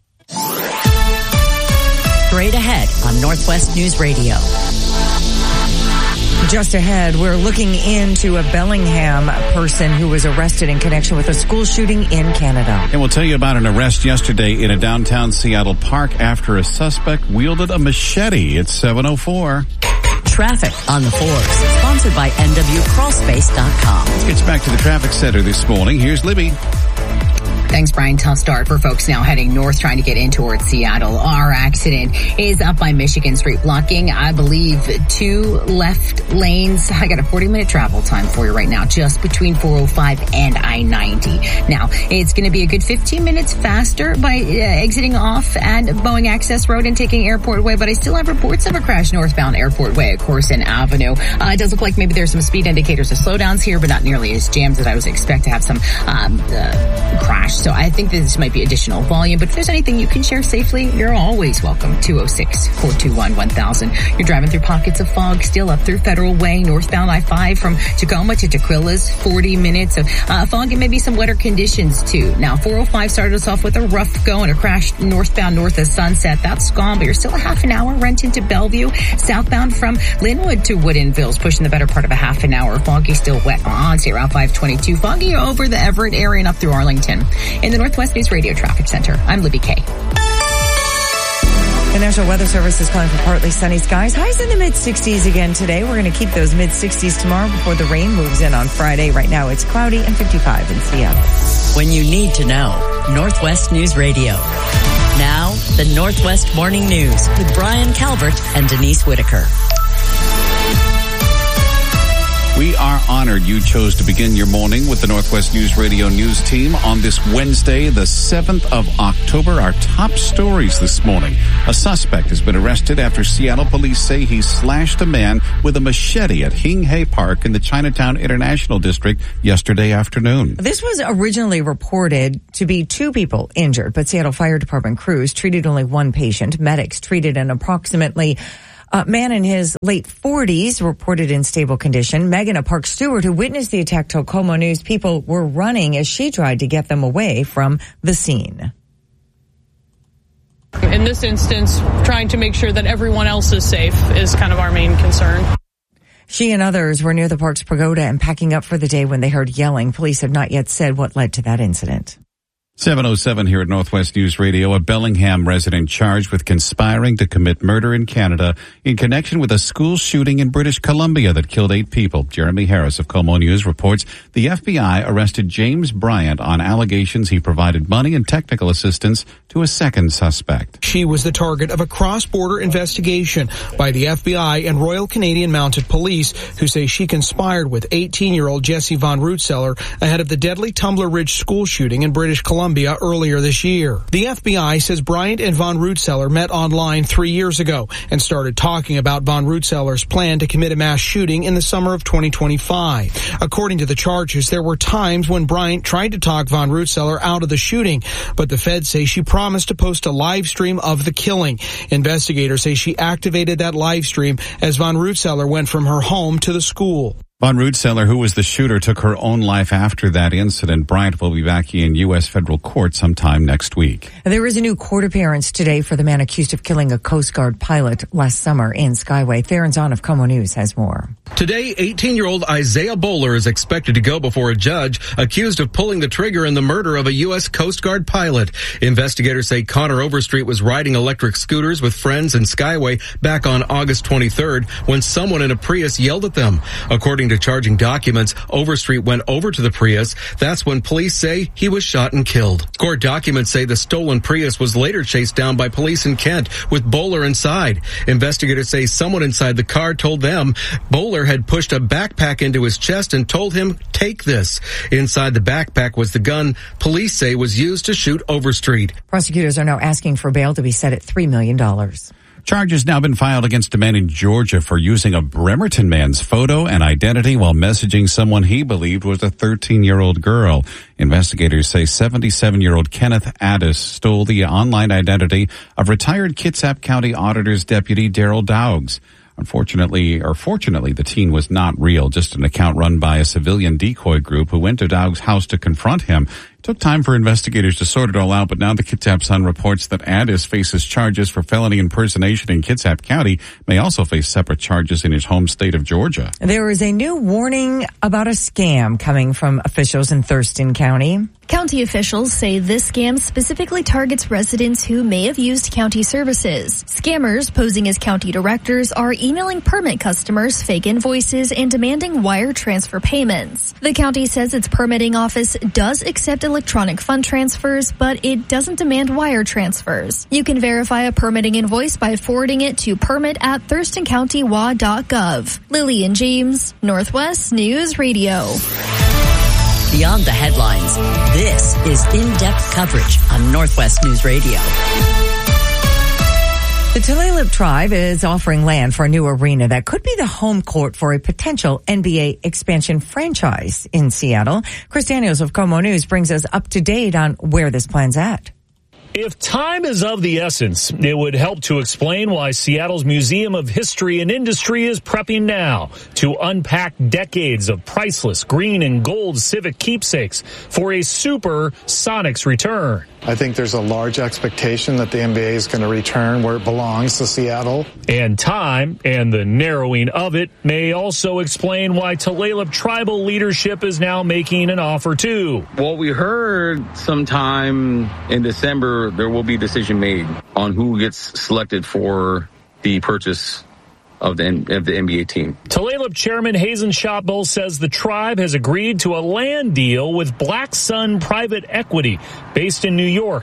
[SPEAKER 10] Straight ahead on Northwest News Radio.
[SPEAKER 3] Just ahead, we're looking into a Bellingham person who was arrested in connection with a school shooting in Canada.
[SPEAKER 4] And we'll tell you about an arrest yesterday in a downtown Seattle park after a suspect wielded a machete. It's seven oh four.
[SPEAKER 10] Traffic on the fours, sponsored by N W crawl space dot com.
[SPEAKER 4] It's back to the traffic center this morning. Here's Libby.
[SPEAKER 13] Thanks, Brian. Tough start for folks now heading north trying to get in towards Seattle. Our accident is up by Michigan Street, blocking, I believe, two left lanes. I got a forty minute travel time for you right now, just between four oh five and I ninety. Now, it's going to be a good fifteen minutes faster by uh, exiting off at Boeing Access Road and taking Airport Way, but I still have reports of a crash northbound Airport Way at Corson Avenue. Uh, it does look like maybe there's some speed indicators of slowdowns here, but not nearly as jammed as I was expect to have some um, uh, crash. So I think this might be additional volume, but if there's anything you can share safely, you're always welcome. two oh six, four two one, one thousand. You're driving through pockets of fog still up through Federal Way, northbound I five from Tacoma to Tequila's, forty minutes of uh, fog and maybe some wetter conditions too. Now, four oh five started us off with a rough go and a crash northbound north of Sunset. That's gone, but you're still a half an hour rent into Bellevue. Southbound from Linwood to Woodinville's pushing the better part of a half an hour. Foggy still wet on to Route five twenty-two. Foggy over the Everett area and up through Arlington. In the Northwest News Radio Traffic Center, I'm Libby Kay.
[SPEAKER 3] The National Weather Service is calling for partly sunny skies. Highs in the mid sixties again today. We're going to keep those mid sixties tomorrow before the rain moves in on Friday. Right now it's cloudy and fifty-five in Seattle.
[SPEAKER 10] When you need to know, Northwest News Radio. Now, the Northwest Morning News with Brian Calvert and Denise Whitaker.
[SPEAKER 4] We are honored you chose to begin your morning with the Northwest News Radio News team on this Wednesday, the seventh of October. Our top stories this morning. A suspect has been arrested after Seattle police say he slashed a man with a machete at Hing Hay Park in the Chinatown International District yesterday afternoon.
[SPEAKER 3] This was originally reported to be two people injured, but Seattle Fire Department crews treated only one patient. Medics treated an approximately A man in his late forties, reported in stable condition. Megan, a park steward who witnessed the attack, told KOMO News people were running as she tried to get them away from the scene.
[SPEAKER 5] In this instance, trying to make sure that everyone else is safe is kind of our main concern.
[SPEAKER 3] She and others were near the park's pagoda and packing up for the day when they heard yelling. Police have not yet said what led to that incident.
[SPEAKER 4] seven oh seven here at Northwest News Radio. A Bellingham resident charged with conspiring to commit murder in Canada in connection with a school shooting in British Columbia that killed eight people. Jeremy Harris of KOMO News reports the F B I arrested James Bryant on allegations he provided money and technical assistance to a second suspect.
[SPEAKER 6] She was the target of a cross-border investigation by the F B I and Royal Canadian Mounted Police, who say she conspired with eighteen-year-old Jesse Von Rootseller ahead of the deadly Tumbler Ridge school shooting in British Columbia earlier this year. The F B I says Bryant and Von Rootseller met online three years ago and started talking about Von Rootseller's plan to commit a mass shooting in the summer of twenty twenty-five. According to the charges, there were times when Bryant tried to talk Von Rootseller out of the shooting, but the feds say she promised to post a live stream of the killing. Investigators say she activated that live stream as Von Rootseller went from her home to the school.
[SPEAKER 4] Von Rootseller, who was the shooter, took her own life after that incident. Bryant will be back in U S federal court sometime next week.
[SPEAKER 3] There is a new court appearance today for the man accused of killing a Coast Guard pilot last summer in Skyway. Theron Zahn of KOMO News has more.
[SPEAKER 7] Today, eighteen-year-old Isaiah Bowler is expected to go before a judge accused of pulling the trigger in the murder of a U S Coast Guard pilot. Investigators say Connor Overstreet was riding electric scooters with friends in Skyway back on August twenty-third when someone in a Prius yelled at them. According to charging documents, Overstreet went over to the Prius. That's when police say he was shot and killed. Court documents say the stolen Prius was later chased down by police in Kent with Bowler inside. Investigators say someone inside the car told them Bowler had pushed a backpack into his chest and told him, "Take this." Inside the backpack was the gun police say was used to shoot Overstreet.
[SPEAKER 3] Prosecutors are now asking for bail to be set at three million dollars.
[SPEAKER 4] Charges now been filed against a man in Georgia for using a Bremerton man's photo and identity while messaging someone he believed was a thirteen-year-old girl. Investigators say seventy-seven-year-old Kenneth Addis stole the online identity of retired Kitsap County Auditor's Deputy Daryl Dowgs. Unfortunately, or fortunately, the teen was not real, just an account run by a civilian decoy group who went to Dowg's house to confront him. It took time for investigators to sort it all out, but now the Kitsap Sun reports that Addis faces charges for felony impersonation in Kitsap County, may also face separate charges in his home state of Georgia.
[SPEAKER 3] There is a new warning about a scam coming from officials in Thurston County.
[SPEAKER 8] County officials say this scam specifically targets residents who may have used county services. Scammers posing as county directors are emailing permit customers fake invoices and demanding wire transfer payments. The county says its permitting office does accept electronic fund transfers, but it doesn't demand wire transfers. You can verify a permitting invoice by forwarding it to permit at thurston county w a dot gov. Lillian James, Northwest News Radio.
[SPEAKER 10] Beyond the headlines, this is in-depth coverage on Northwest News Radio.
[SPEAKER 3] The Tulalip Tribe is offering land for a new arena that could be the home court for a potential N B A expansion franchise in Seattle. Chris Daniels of KOMO News brings us up to date on where this plan's at.
[SPEAKER 20] If time is of the essence, it would help to explain why Seattle's Museum of History and Industry is prepping now to unpack decades of priceless green and gold civic keepsakes for a super Sonics return.
[SPEAKER 21] I think there's a large expectation that the N B A is going to return where it belongs, to Seattle.
[SPEAKER 20] And time and the narrowing of it may also explain why Tulalip tribal leadership is now making an offer too.
[SPEAKER 23] Well, we heard sometime in December there will be a decision made on who gets selected for the purchase of the of the N B A team.
[SPEAKER 20] Tulalip Chairman Hazen Shotbull says the tribe has agreed to a land deal with Black Sun Private Equity based in New York.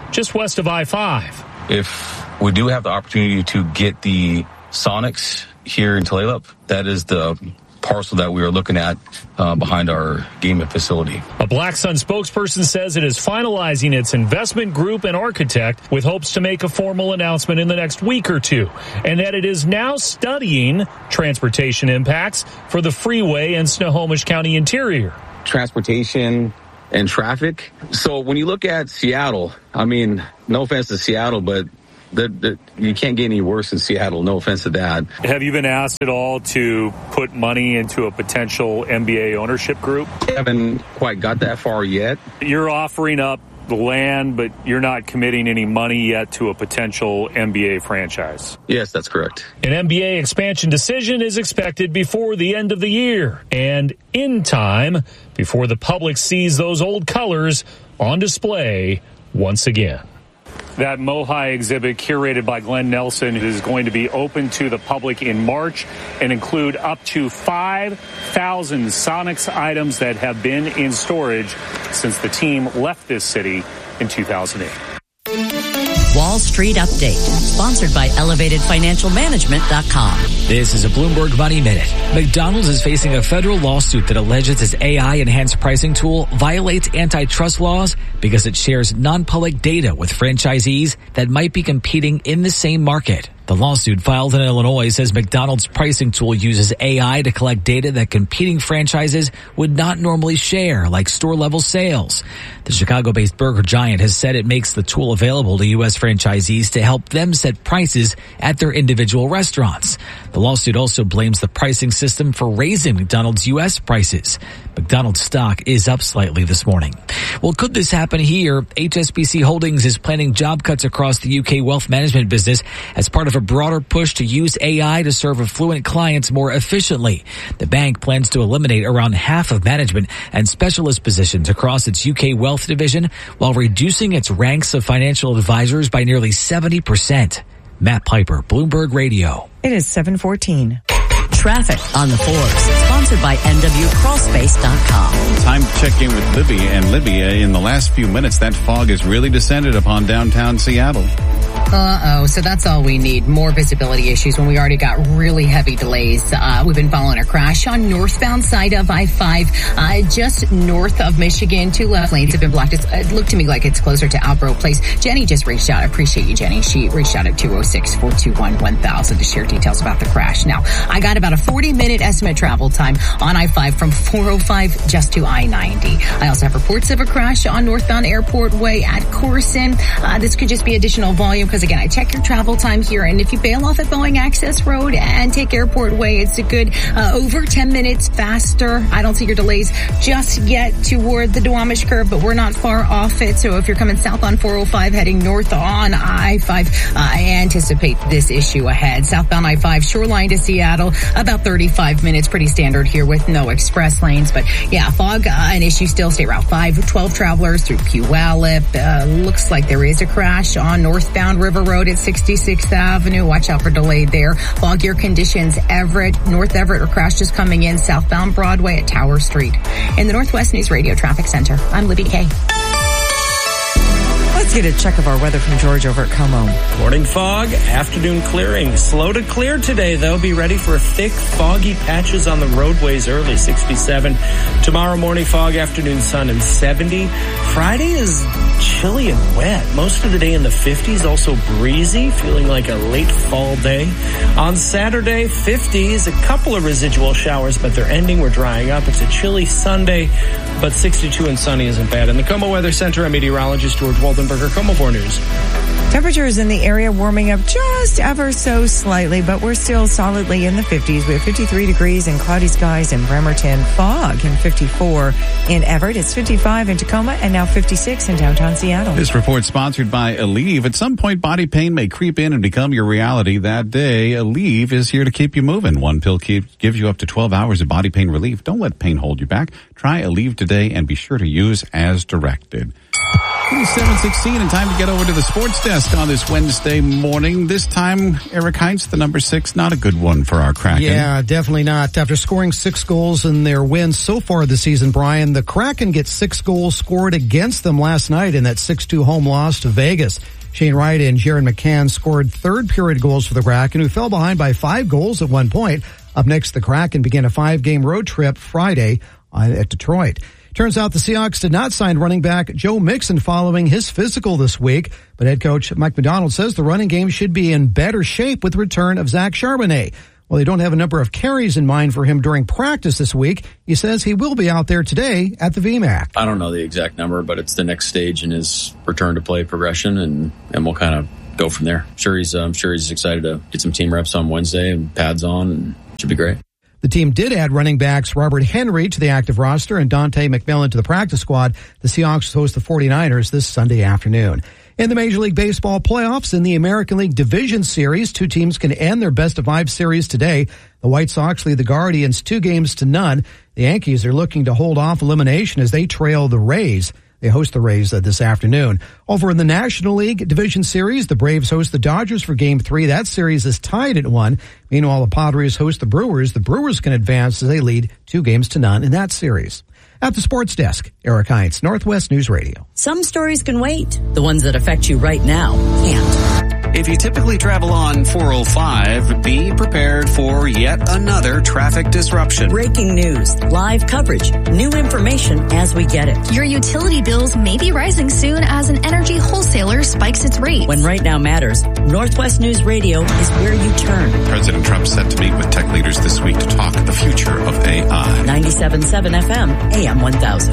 [SPEAKER 20] just west of I five.
[SPEAKER 23] If we do have the opportunity to get the Sonics here in Tulalip, that is the parcel that we are looking at uh, behind our gaming facility.
[SPEAKER 20] A Black Sun spokesperson says it is finalizing its investment group and architect with hopes to make a formal announcement in the next week or two, and that it is now studying transportation impacts for the freeway and Snohomish County interior.
[SPEAKER 23] Transportation and traffic. So when you look at Seattle, I mean, no offense to Seattle, but The, the, you can't get any worse in Seattle. No offense to that.
[SPEAKER 20] Have you been asked at all to put money into a potential N B A ownership group?
[SPEAKER 23] I haven't quite got that far yet.
[SPEAKER 20] You're offering up the land, but you're not committing any money yet to a potential N B A franchise.
[SPEAKER 23] Yes, that's correct.
[SPEAKER 20] An N B A expansion decision is expected before the end of the year and in time before the public sees those old colors on display once again. That Mohi exhibit curated by Glenn Nelson is going to be open to the public in March and include up to five thousand Sonics items that have been in storage since the team left this city in two thousand eight.
[SPEAKER 10] Wall Street Update, sponsored by elevated financial management dot com.
[SPEAKER 1] This is a Bloomberg Money Minute. McDonald's is facing a federal lawsuit that alleges its A I-enhanced pricing tool violates antitrust laws because it shares non-public data with franchisees that might be competing in the same market. The lawsuit filed in Illinois says McDonald's pricing tool uses A I to collect data that competing franchises would not normally share, like store-level sales. The Chicago-based burger giant has said it makes the tool available to U S franchisees to help them set prices at their individual restaurants. The lawsuit also blames the pricing system for raising McDonald's U S prices. McDonald's stock is up slightly this morning. Well, could this happen here? H S B C Holdings is planning job cuts across the U K wealth management business as part of a broader push to use A I to serve affluent clients more efficiently. The bank plans to eliminate around half of management and specialist positions across its U K wealth division while reducing its ranks of financial advisors by nearly seventy percent. Matt Piper, Bloomberg Radio.
[SPEAKER 3] It is seven fourteen.
[SPEAKER 10] Traffic on the fours, sponsored by N W crawl space dot com.
[SPEAKER 4] Time to check in with Libby. And Libby, in the last few minutes, that fog has really descended upon downtown Seattle.
[SPEAKER 13] Uh-oh, so that's all we need. More visibility issues when we already got really heavy delays. Uh, we've been following a crash on northbound side of I five, uh, just north of Michigan. Two left lanes have been blocked. It's, it looked to me like it's closer to Albro Place. Jenny just reached out. I appreciate you, Jenny. She reached out at two oh six, four two one, one thousand to share details about the crash. Now, I got about a forty minute estimate travel time on I five from four oh five just to I ninety. I also have reports of a crash on northbound Airport Way at Corson. Uh, this could just be additional volume because, again, I check your travel time here, and if you bail off at Boeing Access Road and take Airport Way, it's a good uh, over ten minutes faster. I don't see your delays just yet toward the Duwamish curve, but we're not far off it. So if you're coming south on four oh five, heading north on I five, uh, I anticipate this issue ahead. Southbound I five, Shoreline to Seattle, about thirty-five minutes, pretty standard here with no express lanes. But yeah, fog, uh, an issue still. State Route five, twelve travelers through Puyallup. Uh, looks like there is a crash on northbound River Road at sixty-sixth Avenue. Watch out for delay there. Foggier conditions, Everett, North Everett, or crash just coming in southbound Broadway at Tower Street. In the Northwest News Radio Traffic Center, I'm Libby Kay.
[SPEAKER 3] Let's get a check of our weather from George over at Como.
[SPEAKER 2] Morning fog, afternoon clearing. Slow to clear today, though. Be ready for thick, foggy patches on the roadways early, sixty-seven. Tomorrow morning fog, afternoon sun, and seventy. Friday is chilly and wet. Most of the day in the fifties, also breezy, feeling like a late fall day. On Saturday, fifties, a couple of residual showers, but they're ending. We're drying up. It's a chilly Sunday, but sixty-two and sunny isn't bad. In the Como Weather Center, I'm meteorologist George Waldenberger, Como four News.
[SPEAKER 3] Temperatures in the area warming up just ever so slightly, but we're still solidly in the fifties. We have fifty-three degrees and cloudy skies in Bremerton, fog in fifty-four in Everett. It's fifty-five in Tacoma and now fifty-six in downtown Seattle.
[SPEAKER 4] This report sponsored by Aleve. At some point, body pain may creep in and become your reality that day. Aleve is here to keep you moving. One pill keep, gives you up to twelve hours of body pain relief. Don't let pain hold you back. Try Aleve today and be sure to use as directed. seven sixteen, and time to get over to the sports desk on this Wednesday morning. This time, Eric Heinz, the number six, not a good one for our Kraken.
[SPEAKER 9] Yeah, definitely not. After scoring six goals in their wins so far this season, Brian, the Kraken get six goals scored against them last night in that six two home loss to Vegas. Shane Wright and Jaron McCann scored third period goals for the Kraken, who fell behind by five goals at one point. Up next, the Kraken began a five-game road trip Friday at Detroit. Turns out the Seahawks did not sign running back Joe Mixon following his physical this week, but head coach Mike Macdonald says the running game should be in better shape with the return of Zach Charbonnet. While they don't have a number of carries in mind for him during practice this week, he says he will be out there today at the V MAC.
[SPEAKER 11] I don't know the exact number, but it's the next stage in his return to play progression, and, and we'll kind of go from there. I'm sure he's, I'm sure he's excited to get some team reps on Wednesday and pads on, and it should be great.
[SPEAKER 9] The team did add running backs Robert Henry to the active roster and Dante McMillan to the practice squad. The Seahawks host the 49ers this Sunday afternoon. In the Major League Baseball playoffs, in the American League Division Series, two teams can end their best of five series today. The White Sox lead the Guardians two games to none. The Yankees are looking to hold off elimination as they trail the Rays. They host the Rays uh, this afternoon. Over in the National League Division Series, the Braves host the Dodgers for Game three. That series is tied at one. Meanwhile, the Padres host the Brewers. The Brewers can advance as they lead two games to none in that series. At the sports desk, Eric Heinz, Northwest News Radio.
[SPEAKER 10] Some stories can wait. The ones that affect you right now can't.
[SPEAKER 17] If you typically travel on four oh five, be prepared for yet another traffic disruption.
[SPEAKER 10] Breaking news, live coverage, new information as we get it.
[SPEAKER 8] Your utility bills may be rising soon as an energy wholesaler spikes its rates.
[SPEAKER 10] When right now matters, Northwest News Radio is where you turn.
[SPEAKER 4] President Trump set to meet with tech leaders this week to talk the future of A I.
[SPEAKER 10] ninety-seven point seven F M, A M one thousand.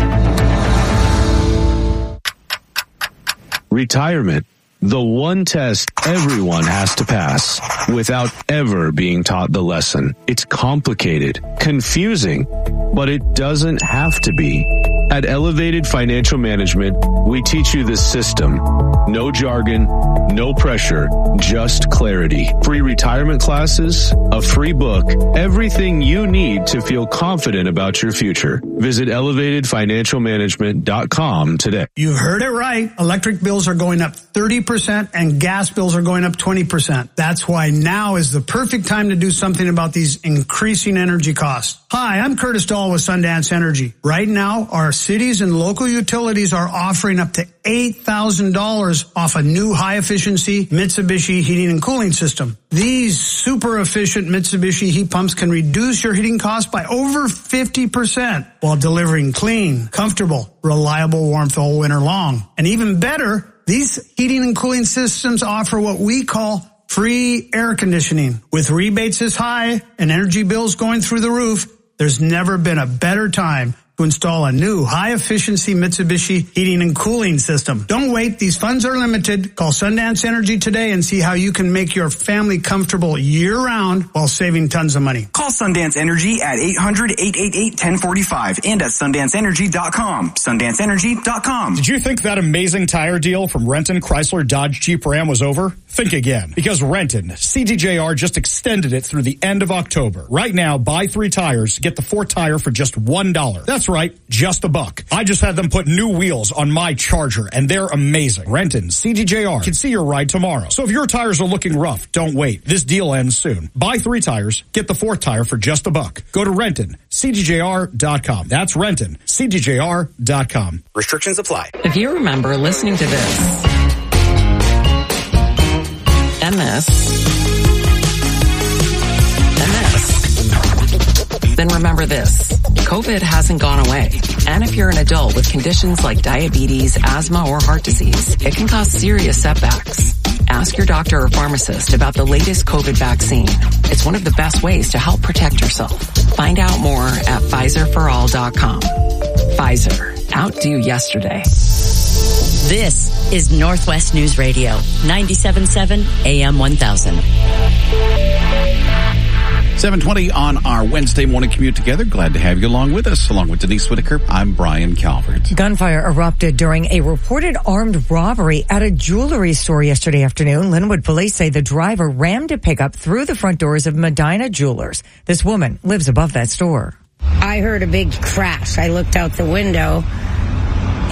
[SPEAKER 22] Retirement. The one test everyone has to pass without ever being taught the lesson. It's complicated, confusing, but it doesn't have to be. At Elevated Financial Management, we teach you the system. No jargon, no pressure, just clarity. Free retirement classes, a free book, everything you need to feel confident about your future. Visit elevated financial management dot com today.
[SPEAKER 24] You heard it right. Electric bills are going up thirty percent and gas bills are going up twenty percent. That's why now is the perfect time to do something about these increasing energy costs. Hi, I'm Curtis Dahl with Sundance Energy. Right now, our cities and local utilities are offering up to eight thousand dollars off a new high-efficiency Mitsubishi heating and cooling system. These super efficient Mitsubishi heat pumps can reduce your heating costs by over fifty percent while delivering clean, comfortable, reliable warmth all winter long. And even better, these heating and cooling systems offer what we call free air conditioning. With rebates this high and energy bills going through the roof, there's never been a better time to install a new high-efficiency Mitsubishi heating and cooling system. Don't wait. These funds are limited. Call Sundance Energy today and see how you can make your family comfortable year-round while saving tons of money.
[SPEAKER 12] Call Sundance Energy at eight hundred, eight eight eight, one zero four five and at sundance energy dot com. sundance energy dot com.
[SPEAKER 25] Did you think that amazing tire deal from Renton, Chrysler, Dodge, Jeep, Ram was over? Think again. Because Renton, C D J R just extended it through the end of October. Right now, buy three tires, get the fourth tire for just one dollar. That's right, just a buck. I just had them put new wheels on my Charger, and they're amazing. Renton, C D J R can see your ride tomorrow. So if your tires are looking rough, don't wait. This deal ends soon. Buy three tires, get the fourth tire for just a buck. Go to Renton, C D J R dot com. That's Renton, C D J R dot com.
[SPEAKER 12] Restrictions apply.
[SPEAKER 26] If you remember listening to this and this and this, then remember this. COVID hasn't gone away. And if you're an adult with conditions like diabetes, asthma, or heart disease, it can cause serious setbacks. Ask your doctor or pharmacist about the latest COVID vaccine. It's one of the best ways to help protect yourself. Find out more at Pfizer for all dot com. Pfizer. Outdo yesterday.
[SPEAKER 10] This is Northwest News Radio, ninety-seven point seven A M one thousand.
[SPEAKER 4] seven twenty on our Wednesday morning commute together. Glad to have you along with us. Along with Denise Whitaker, I'm Brian Calvert.
[SPEAKER 3] Gunfire erupted during a reported armed robbery at a jewelry store yesterday afternoon. Linwood police say the driver rammed a pickup through the front doors of Medina Jewelers. This woman lives above that store.
[SPEAKER 27] I heard a big crash. I looked out the window,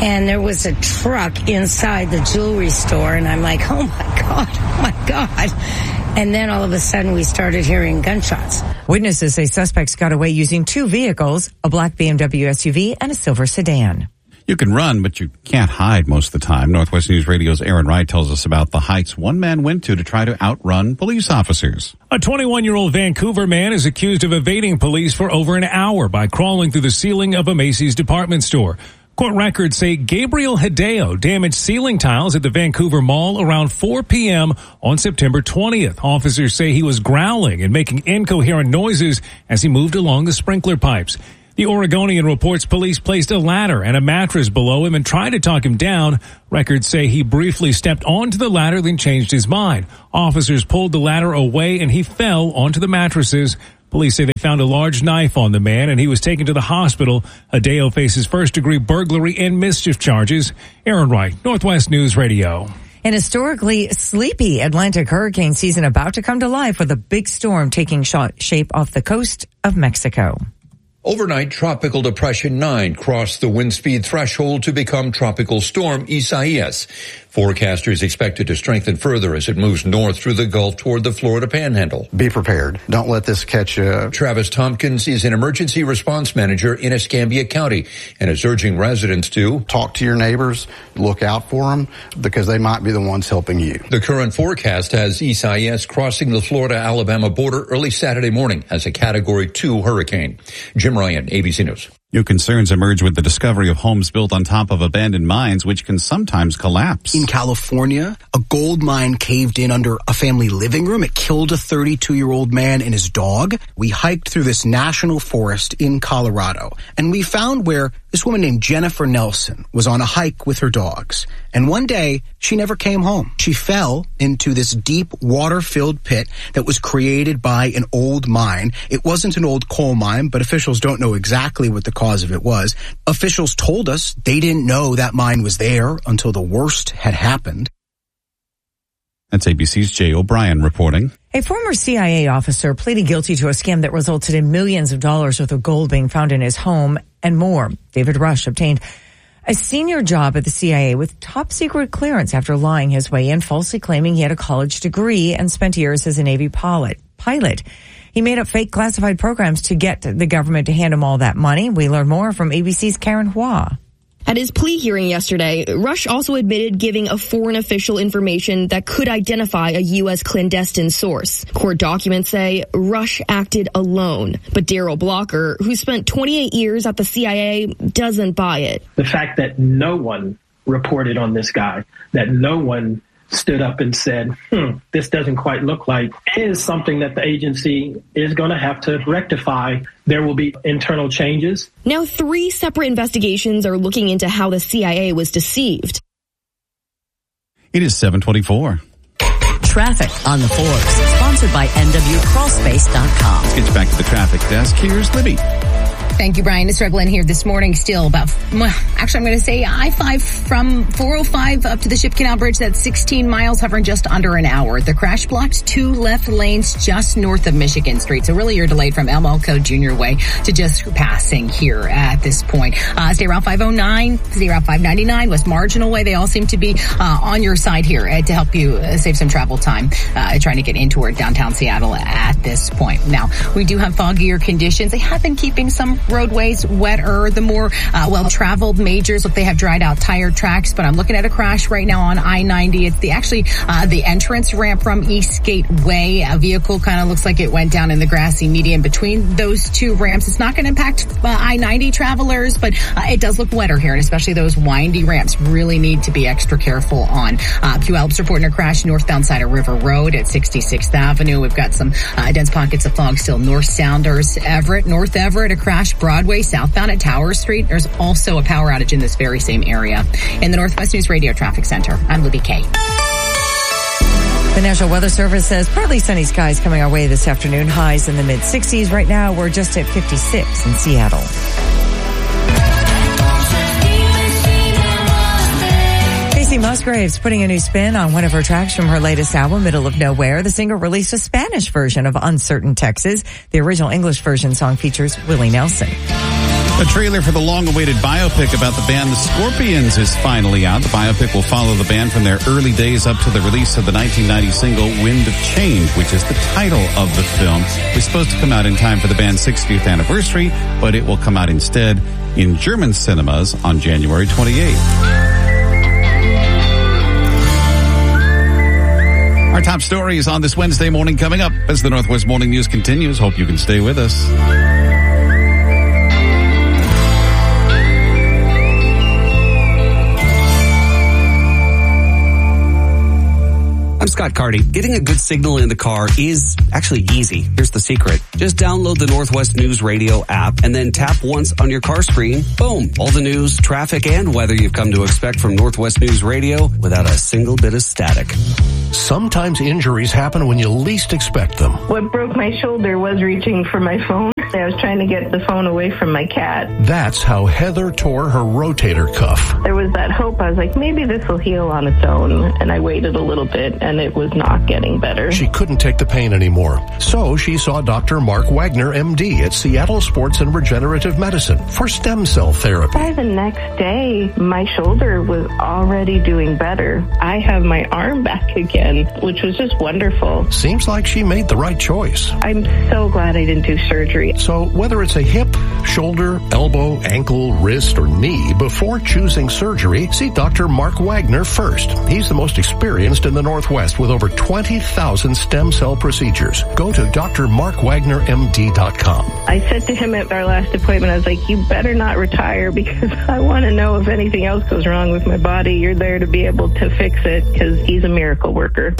[SPEAKER 5] and there was a truck inside the jewelry store, and I'm like, oh my God, oh my God. And then all of a sudden we started hearing gunshots.
[SPEAKER 3] Witnesses say suspects got away using two vehicles, a black B M W S U V and a silver sedan.
[SPEAKER 4] You can run, but you can't hide most of the time. Northwest News Radio's Aaron Wright tells us about the heights one man went to to try to outrun police officers.
[SPEAKER 14] A twenty-one-year-old Vancouver man is accused of evading police for over an hour by crawling through the ceiling of a Macy's department store. Court records say Gabriel Hideo damaged ceiling tiles at the Vancouver Mall around four p.m. on September twentieth. Officers say he was growling and making incoherent noises as he moved along the sprinkler pipes. The Oregonian reports police placed a ladder and a mattress below him and tried to talk him down. Records say he briefly stepped onto the ladder, then changed his mind. Officers pulled the ladder away and he fell onto the mattresses. Police say they found a large knife on the man and he was taken to the hospital. Hideo faces first-degree burglary and mischief charges. Aaron Wright, Northwest News Radio.
[SPEAKER 3] An historically sleepy Atlantic hurricane season about to come to life with a big storm taking shape off the coast of Mexico.
[SPEAKER 15] Overnight, Tropical Depression nine crossed the wind speed threshold to become Tropical Storm Isaias. Forecasters expect it to strengthen further as it moves north through the Gulf toward the Florida Panhandle.
[SPEAKER 16] Be prepared. Don't let this catch you.
[SPEAKER 15] Travis Tompkins is an emergency response manager in Escambia County and is urging residents to
[SPEAKER 16] talk to your neighbors, look out for them, because they might be the ones helping you.
[SPEAKER 15] The current forecast has Isaias crossing the Florida-Alabama border early Saturday morning as a Category two hurricane. Jim Ryan, A B C News.
[SPEAKER 4] New concerns emerge with the discovery of homes built on top of abandoned mines, which can sometimes collapse.
[SPEAKER 18] In California, a gold mine caved in under a family living room. It killed a thirty-two-year-old man and his dog. We hiked through this national forest in Colorado, and we found where this woman named Jennifer Nelson was on a hike with her dogs. And one day, she never came home. She fell into this deep water-filled pit that was created by an old mine. It wasn't an old coal mine, but officials don't know exactly what the cause of it was. Officials told us they didn't know that mine was there until the worst had happened.
[SPEAKER 4] That's A B C's Jay O'Brien reporting.
[SPEAKER 3] A former C I A officer pleaded guilty to a scam that resulted in millions of dollars worth of gold being found in his home and more. David Rush obtained a senior job at the C I A with top secret clearance after lying his way in, falsely claiming he had a college degree and spent years as a Navy pilot. Pilot. He made up fake classified programs to get the government to hand him all that money. We learn more from A B C's Karen Hua.
[SPEAKER 19] At his plea hearing yesterday, Rush also admitted giving a foreign official information that could identify a U S clandestine source. Court documents say Rush acted alone, but Daryl Blocker, who spent twenty-eight years at the C I A, doesn't buy it.
[SPEAKER 27] The fact that no one reported on this guy, that no one stood up and said, hmm, this doesn't quite look like, is something that the agency is going to have to rectify. There will be internal changes.
[SPEAKER 19] Now, three separate investigations are looking into how the C I A was deceived.
[SPEAKER 4] It is seven twenty-four.
[SPEAKER 10] Traffic on the fours, sponsored by N W Crawl Space dot com.
[SPEAKER 4] Let's get back to the traffic desk. Here's Libby.
[SPEAKER 13] Thank you, Brian. It's struggling here this morning still about, well, actually I'm going to say I five from four oh five up to the Ship Canal Bridge. That's sixteen miles, hovering just under an hour. The crash blocked two left lanes just north of Michigan Street. So really you're delayed from Elmo Junior Way to just passing here at this point. Uh, stay Route five oh nine, stay Route five ninety-nine, West Marginal Way. They all seem to be uh, on your side here uh, to help you uh, save some travel time uh, trying to get in toward downtown Seattle at this point. Now, we do have foggier conditions. They have been keeping some roadways wetter. The more uh, well-traveled majors, look, they have dried out tire tracks, but I'm looking at a crash right now on I ninety. It's the actually uh, the entrance ramp from Eastgate Way. A vehicle kind of looks like it went down in the grassy median between those two ramps. It's not going to impact uh, I ninety travelers, but uh, it does look wetter here, and especially those windy ramps really need to be extra careful on. Uh, Puyallups reporting a crash northbound side of River Road at sixty-sixth Avenue. We've got some uh, dense pockets of fog still north Sounders, Everett, North Everett, a crash Broadway southbound at Tower Street. There's also a power outage in this very same area. In the Northwest News Radio Traffic Center, I'm Libby Kay.
[SPEAKER 3] The National Weather Service says partly sunny skies coming our way this afternoon. Highs in the mid sixties. Right now, we're just at fifty-six in Seattle. Casey Musgraves putting a new spin on one of her tracks from her latest album, Middle of Nowhere. The singer released a Spanish version of Uncertain Texas. The original English version song features Willie Nelson.
[SPEAKER 4] The trailer for the long-awaited biopic about the band The Scorpions is finally out. The biopic will follow the band from their early days up to the release of the nineteen ninety single Wind of Change, which is the title of the film. It was supposed to come out in time for the band's sixtieth anniversary, but it will come out instead in German cinemas on January twenty-eighth. Our top stories on this Wednesday morning coming up as the Northwest Morning News continues. Hope you can stay with us.
[SPEAKER 1] I'm Scott Carty. Getting a good signal in the car is actually easy. Here's the secret. Just download the Northwest News Radio app and then tap once on your car screen. Boom. All the news, traffic, and weather you've come to expect from Northwest News Radio without a single bit of static.
[SPEAKER 2] Sometimes injuries happen when you least expect them.
[SPEAKER 6] What broke my shoulder was reaching for my phone. I was trying to get the phone away from my cat.
[SPEAKER 2] That's how Heather tore her rotator cuff.
[SPEAKER 6] There was that hope. I was like, maybe this will heal on its own. And I waited a little bit, and it was not getting better.
[SPEAKER 2] She couldn't take the pain anymore. So she saw Doctor Mark Wagner, M D, at Seattle Sports and Regenerative Medicine for stem cell therapy.
[SPEAKER 6] By the next day, my shoulder was already doing better. I have my arm back again, which was just wonderful.
[SPEAKER 2] Seems like she made the right choice.
[SPEAKER 6] I'm so glad I didn't do surgery.
[SPEAKER 2] So whether it's a hip, shoulder, elbow, ankle, wrist, or knee, before choosing surgery, see Doctor Mark Wagner first. He's the most experienced in the Northwest with over twenty thousand stem cell procedures. Go to D R mark wagner M D dot com.
[SPEAKER 6] I said to him at our last appointment, I was like, you better not retire because I want to know if anything else goes wrong with my body. You're there to be able to fix it because he's a miracle worker.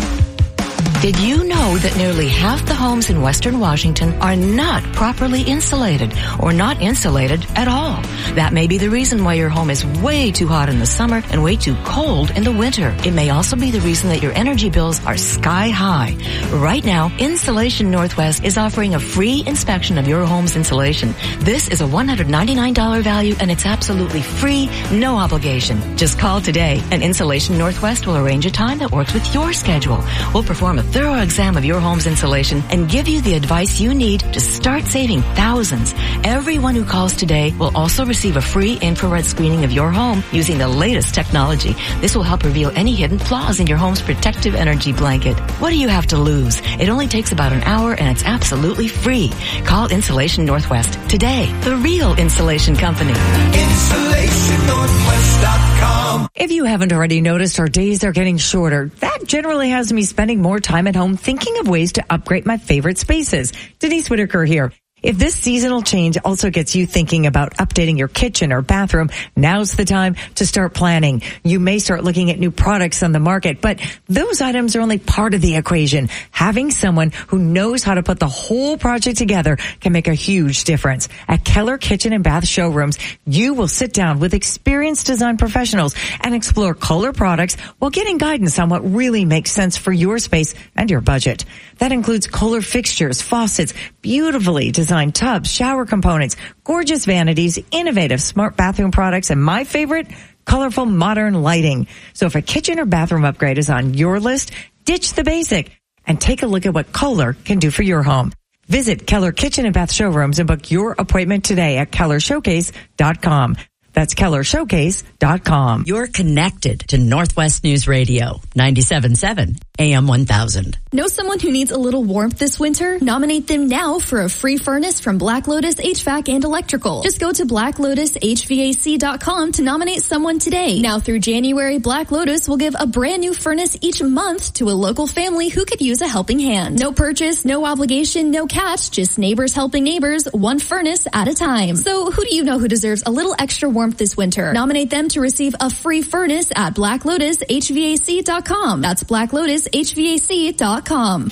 [SPEAKER 7] Did you know that nearly half the homes in Western Washington are not properly insulated or not insulated at all? That may be the reason why your home is way too hot in the summer and way too cold in the winter. It may also be the reason that your energy bills are sky high. Right now, Insulation Northwest is offering a free inspection of your home's insulation. This is a one hundred ninety-nine dollars value and it's absolutely free, no obligation. Just call today and Insulation Northwest will arrange a time that works with your schedule. We'll perform a thorough exam of your home's insulation and give you the advice you need to start saving thousands. Everyone who calls today will also receive a free infrared screening of your home using the latest technology. This will help reveal any hidden flaws in your home's protective energy blanket. What do you have to lose? It only takes about an hour and it's absolutely free. Call Insulation Northwest today, the real insulation company.
[SPEAKER 20] Insulation Northwest dot com.
[SPEAKER 3] If you haven't already noticed, our days are getting shorter. That generally has me spending more time at home thinking of ways to upgrade my favorite spaces. Denise Whitaker here. If this seasonal change also gets you thinking about updating your kitchen or bathroom, now's the time to start planning. You may start looking at new products on the market, but those items are only part of the equation. Having someone who knows how to put the whole project together can make a huge difference. At Keller Kitchen and Bath Showrooms, you will sit down with experienced design professionals and explore Kohler products while getting guidance on what really makes sense for your space and your budget. That includes Kohler fixtures, faucets, beautifully designed tubs, shower components, gorgeous vanities, innovative smart bathroom products, and my favorite, colorful modern lighting. So if a kitchen or bathroom upgrade is on your list, ditch the basic and take a look at what Kohler can do for your home. Visit Keller Kitchen and Bath Showrooms and book your appointment today at keller showcase dot com. That's keller showcase dot com.
[SPEAKER 10] You're connected to Northwest News Radio, ninety-seven point seven A M one thousand.
[SPEAKER 8] Know someone who needs a little warmth this winter? Nominate them now for a free furnace from Black Lotus H V A C and Electrical. Just go to black lotus h v a c dot com to nominate someone today. Now through January, Black Lotus will give a brand new furnace each month to a local family who could use a helping hand. No purchase, no obligation, no catch, just neighbors helping neighbors, one furnace at a time. So who do you know who deserves a little extra warmth this winter? Nominate them to receive a free furnace at black lotus h v a c dot com. That's black lotus h v a c dot com.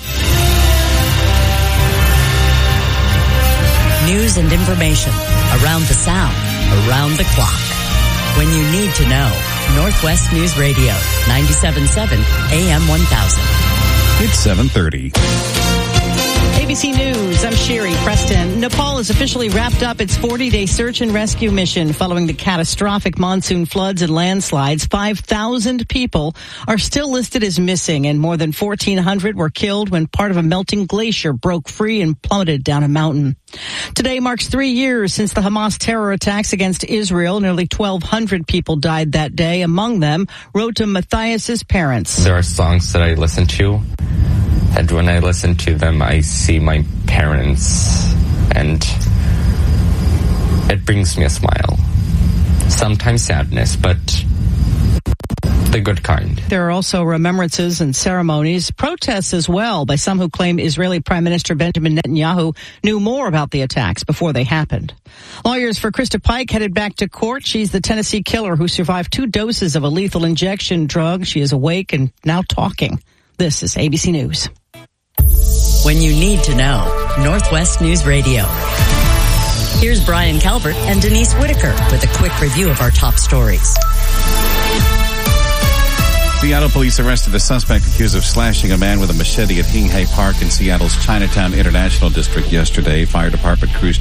[SPEAKER 10] News and information around the sound, around the clock. When you need to know, Northwest News Radio, ninety-seven point seven A M one thousand.
[SPEAKER 4] It's seven thirty.
[SPEAKER 3] If
[SPEAKER 9] B C News, I'm Sherry Preston. Nepal has officially wrapped up its forty-day search and rescue mission following the catastrophic monsoon floods and landslides. five thousand people are still listed as missing, and more than fourteen hundred were killed when part of a melting glacier broke free and plummeted down a mountain. Today marks three years since the Hamas terror attacks against Israel. Nearly twelve hundred people died that day. Among them, Rota Matthias's parents.
[SPEAKER 11] There are songs that I listen to, and when I listen to them, I see my parents, and it brings me a smile. Sometimes sadness, but the good kind.
[SPEAKER 9] There are also remembrances and ceremonies, protests as well by some who claim Israeli Prime Minister Benjamin Netanyahu knew more about the attacks before they happened. Lawyers for Krista Pike headed back to court. She's the Tennessee killer who survived two doses of a lethal injection drug. She is awake and now talking. This is A B C News.
[SPEAKER 10] When you need to know, Northwest News Radio. Here's Brian Calvert and Denise Whitaker with a quick review of our top stories.
[SPEAKER 4] Seattle police arrested a suspect accused of slashing a man with a machete at Hing Hay Park in Seattle's Chinatown International District yesterday. Fire department crews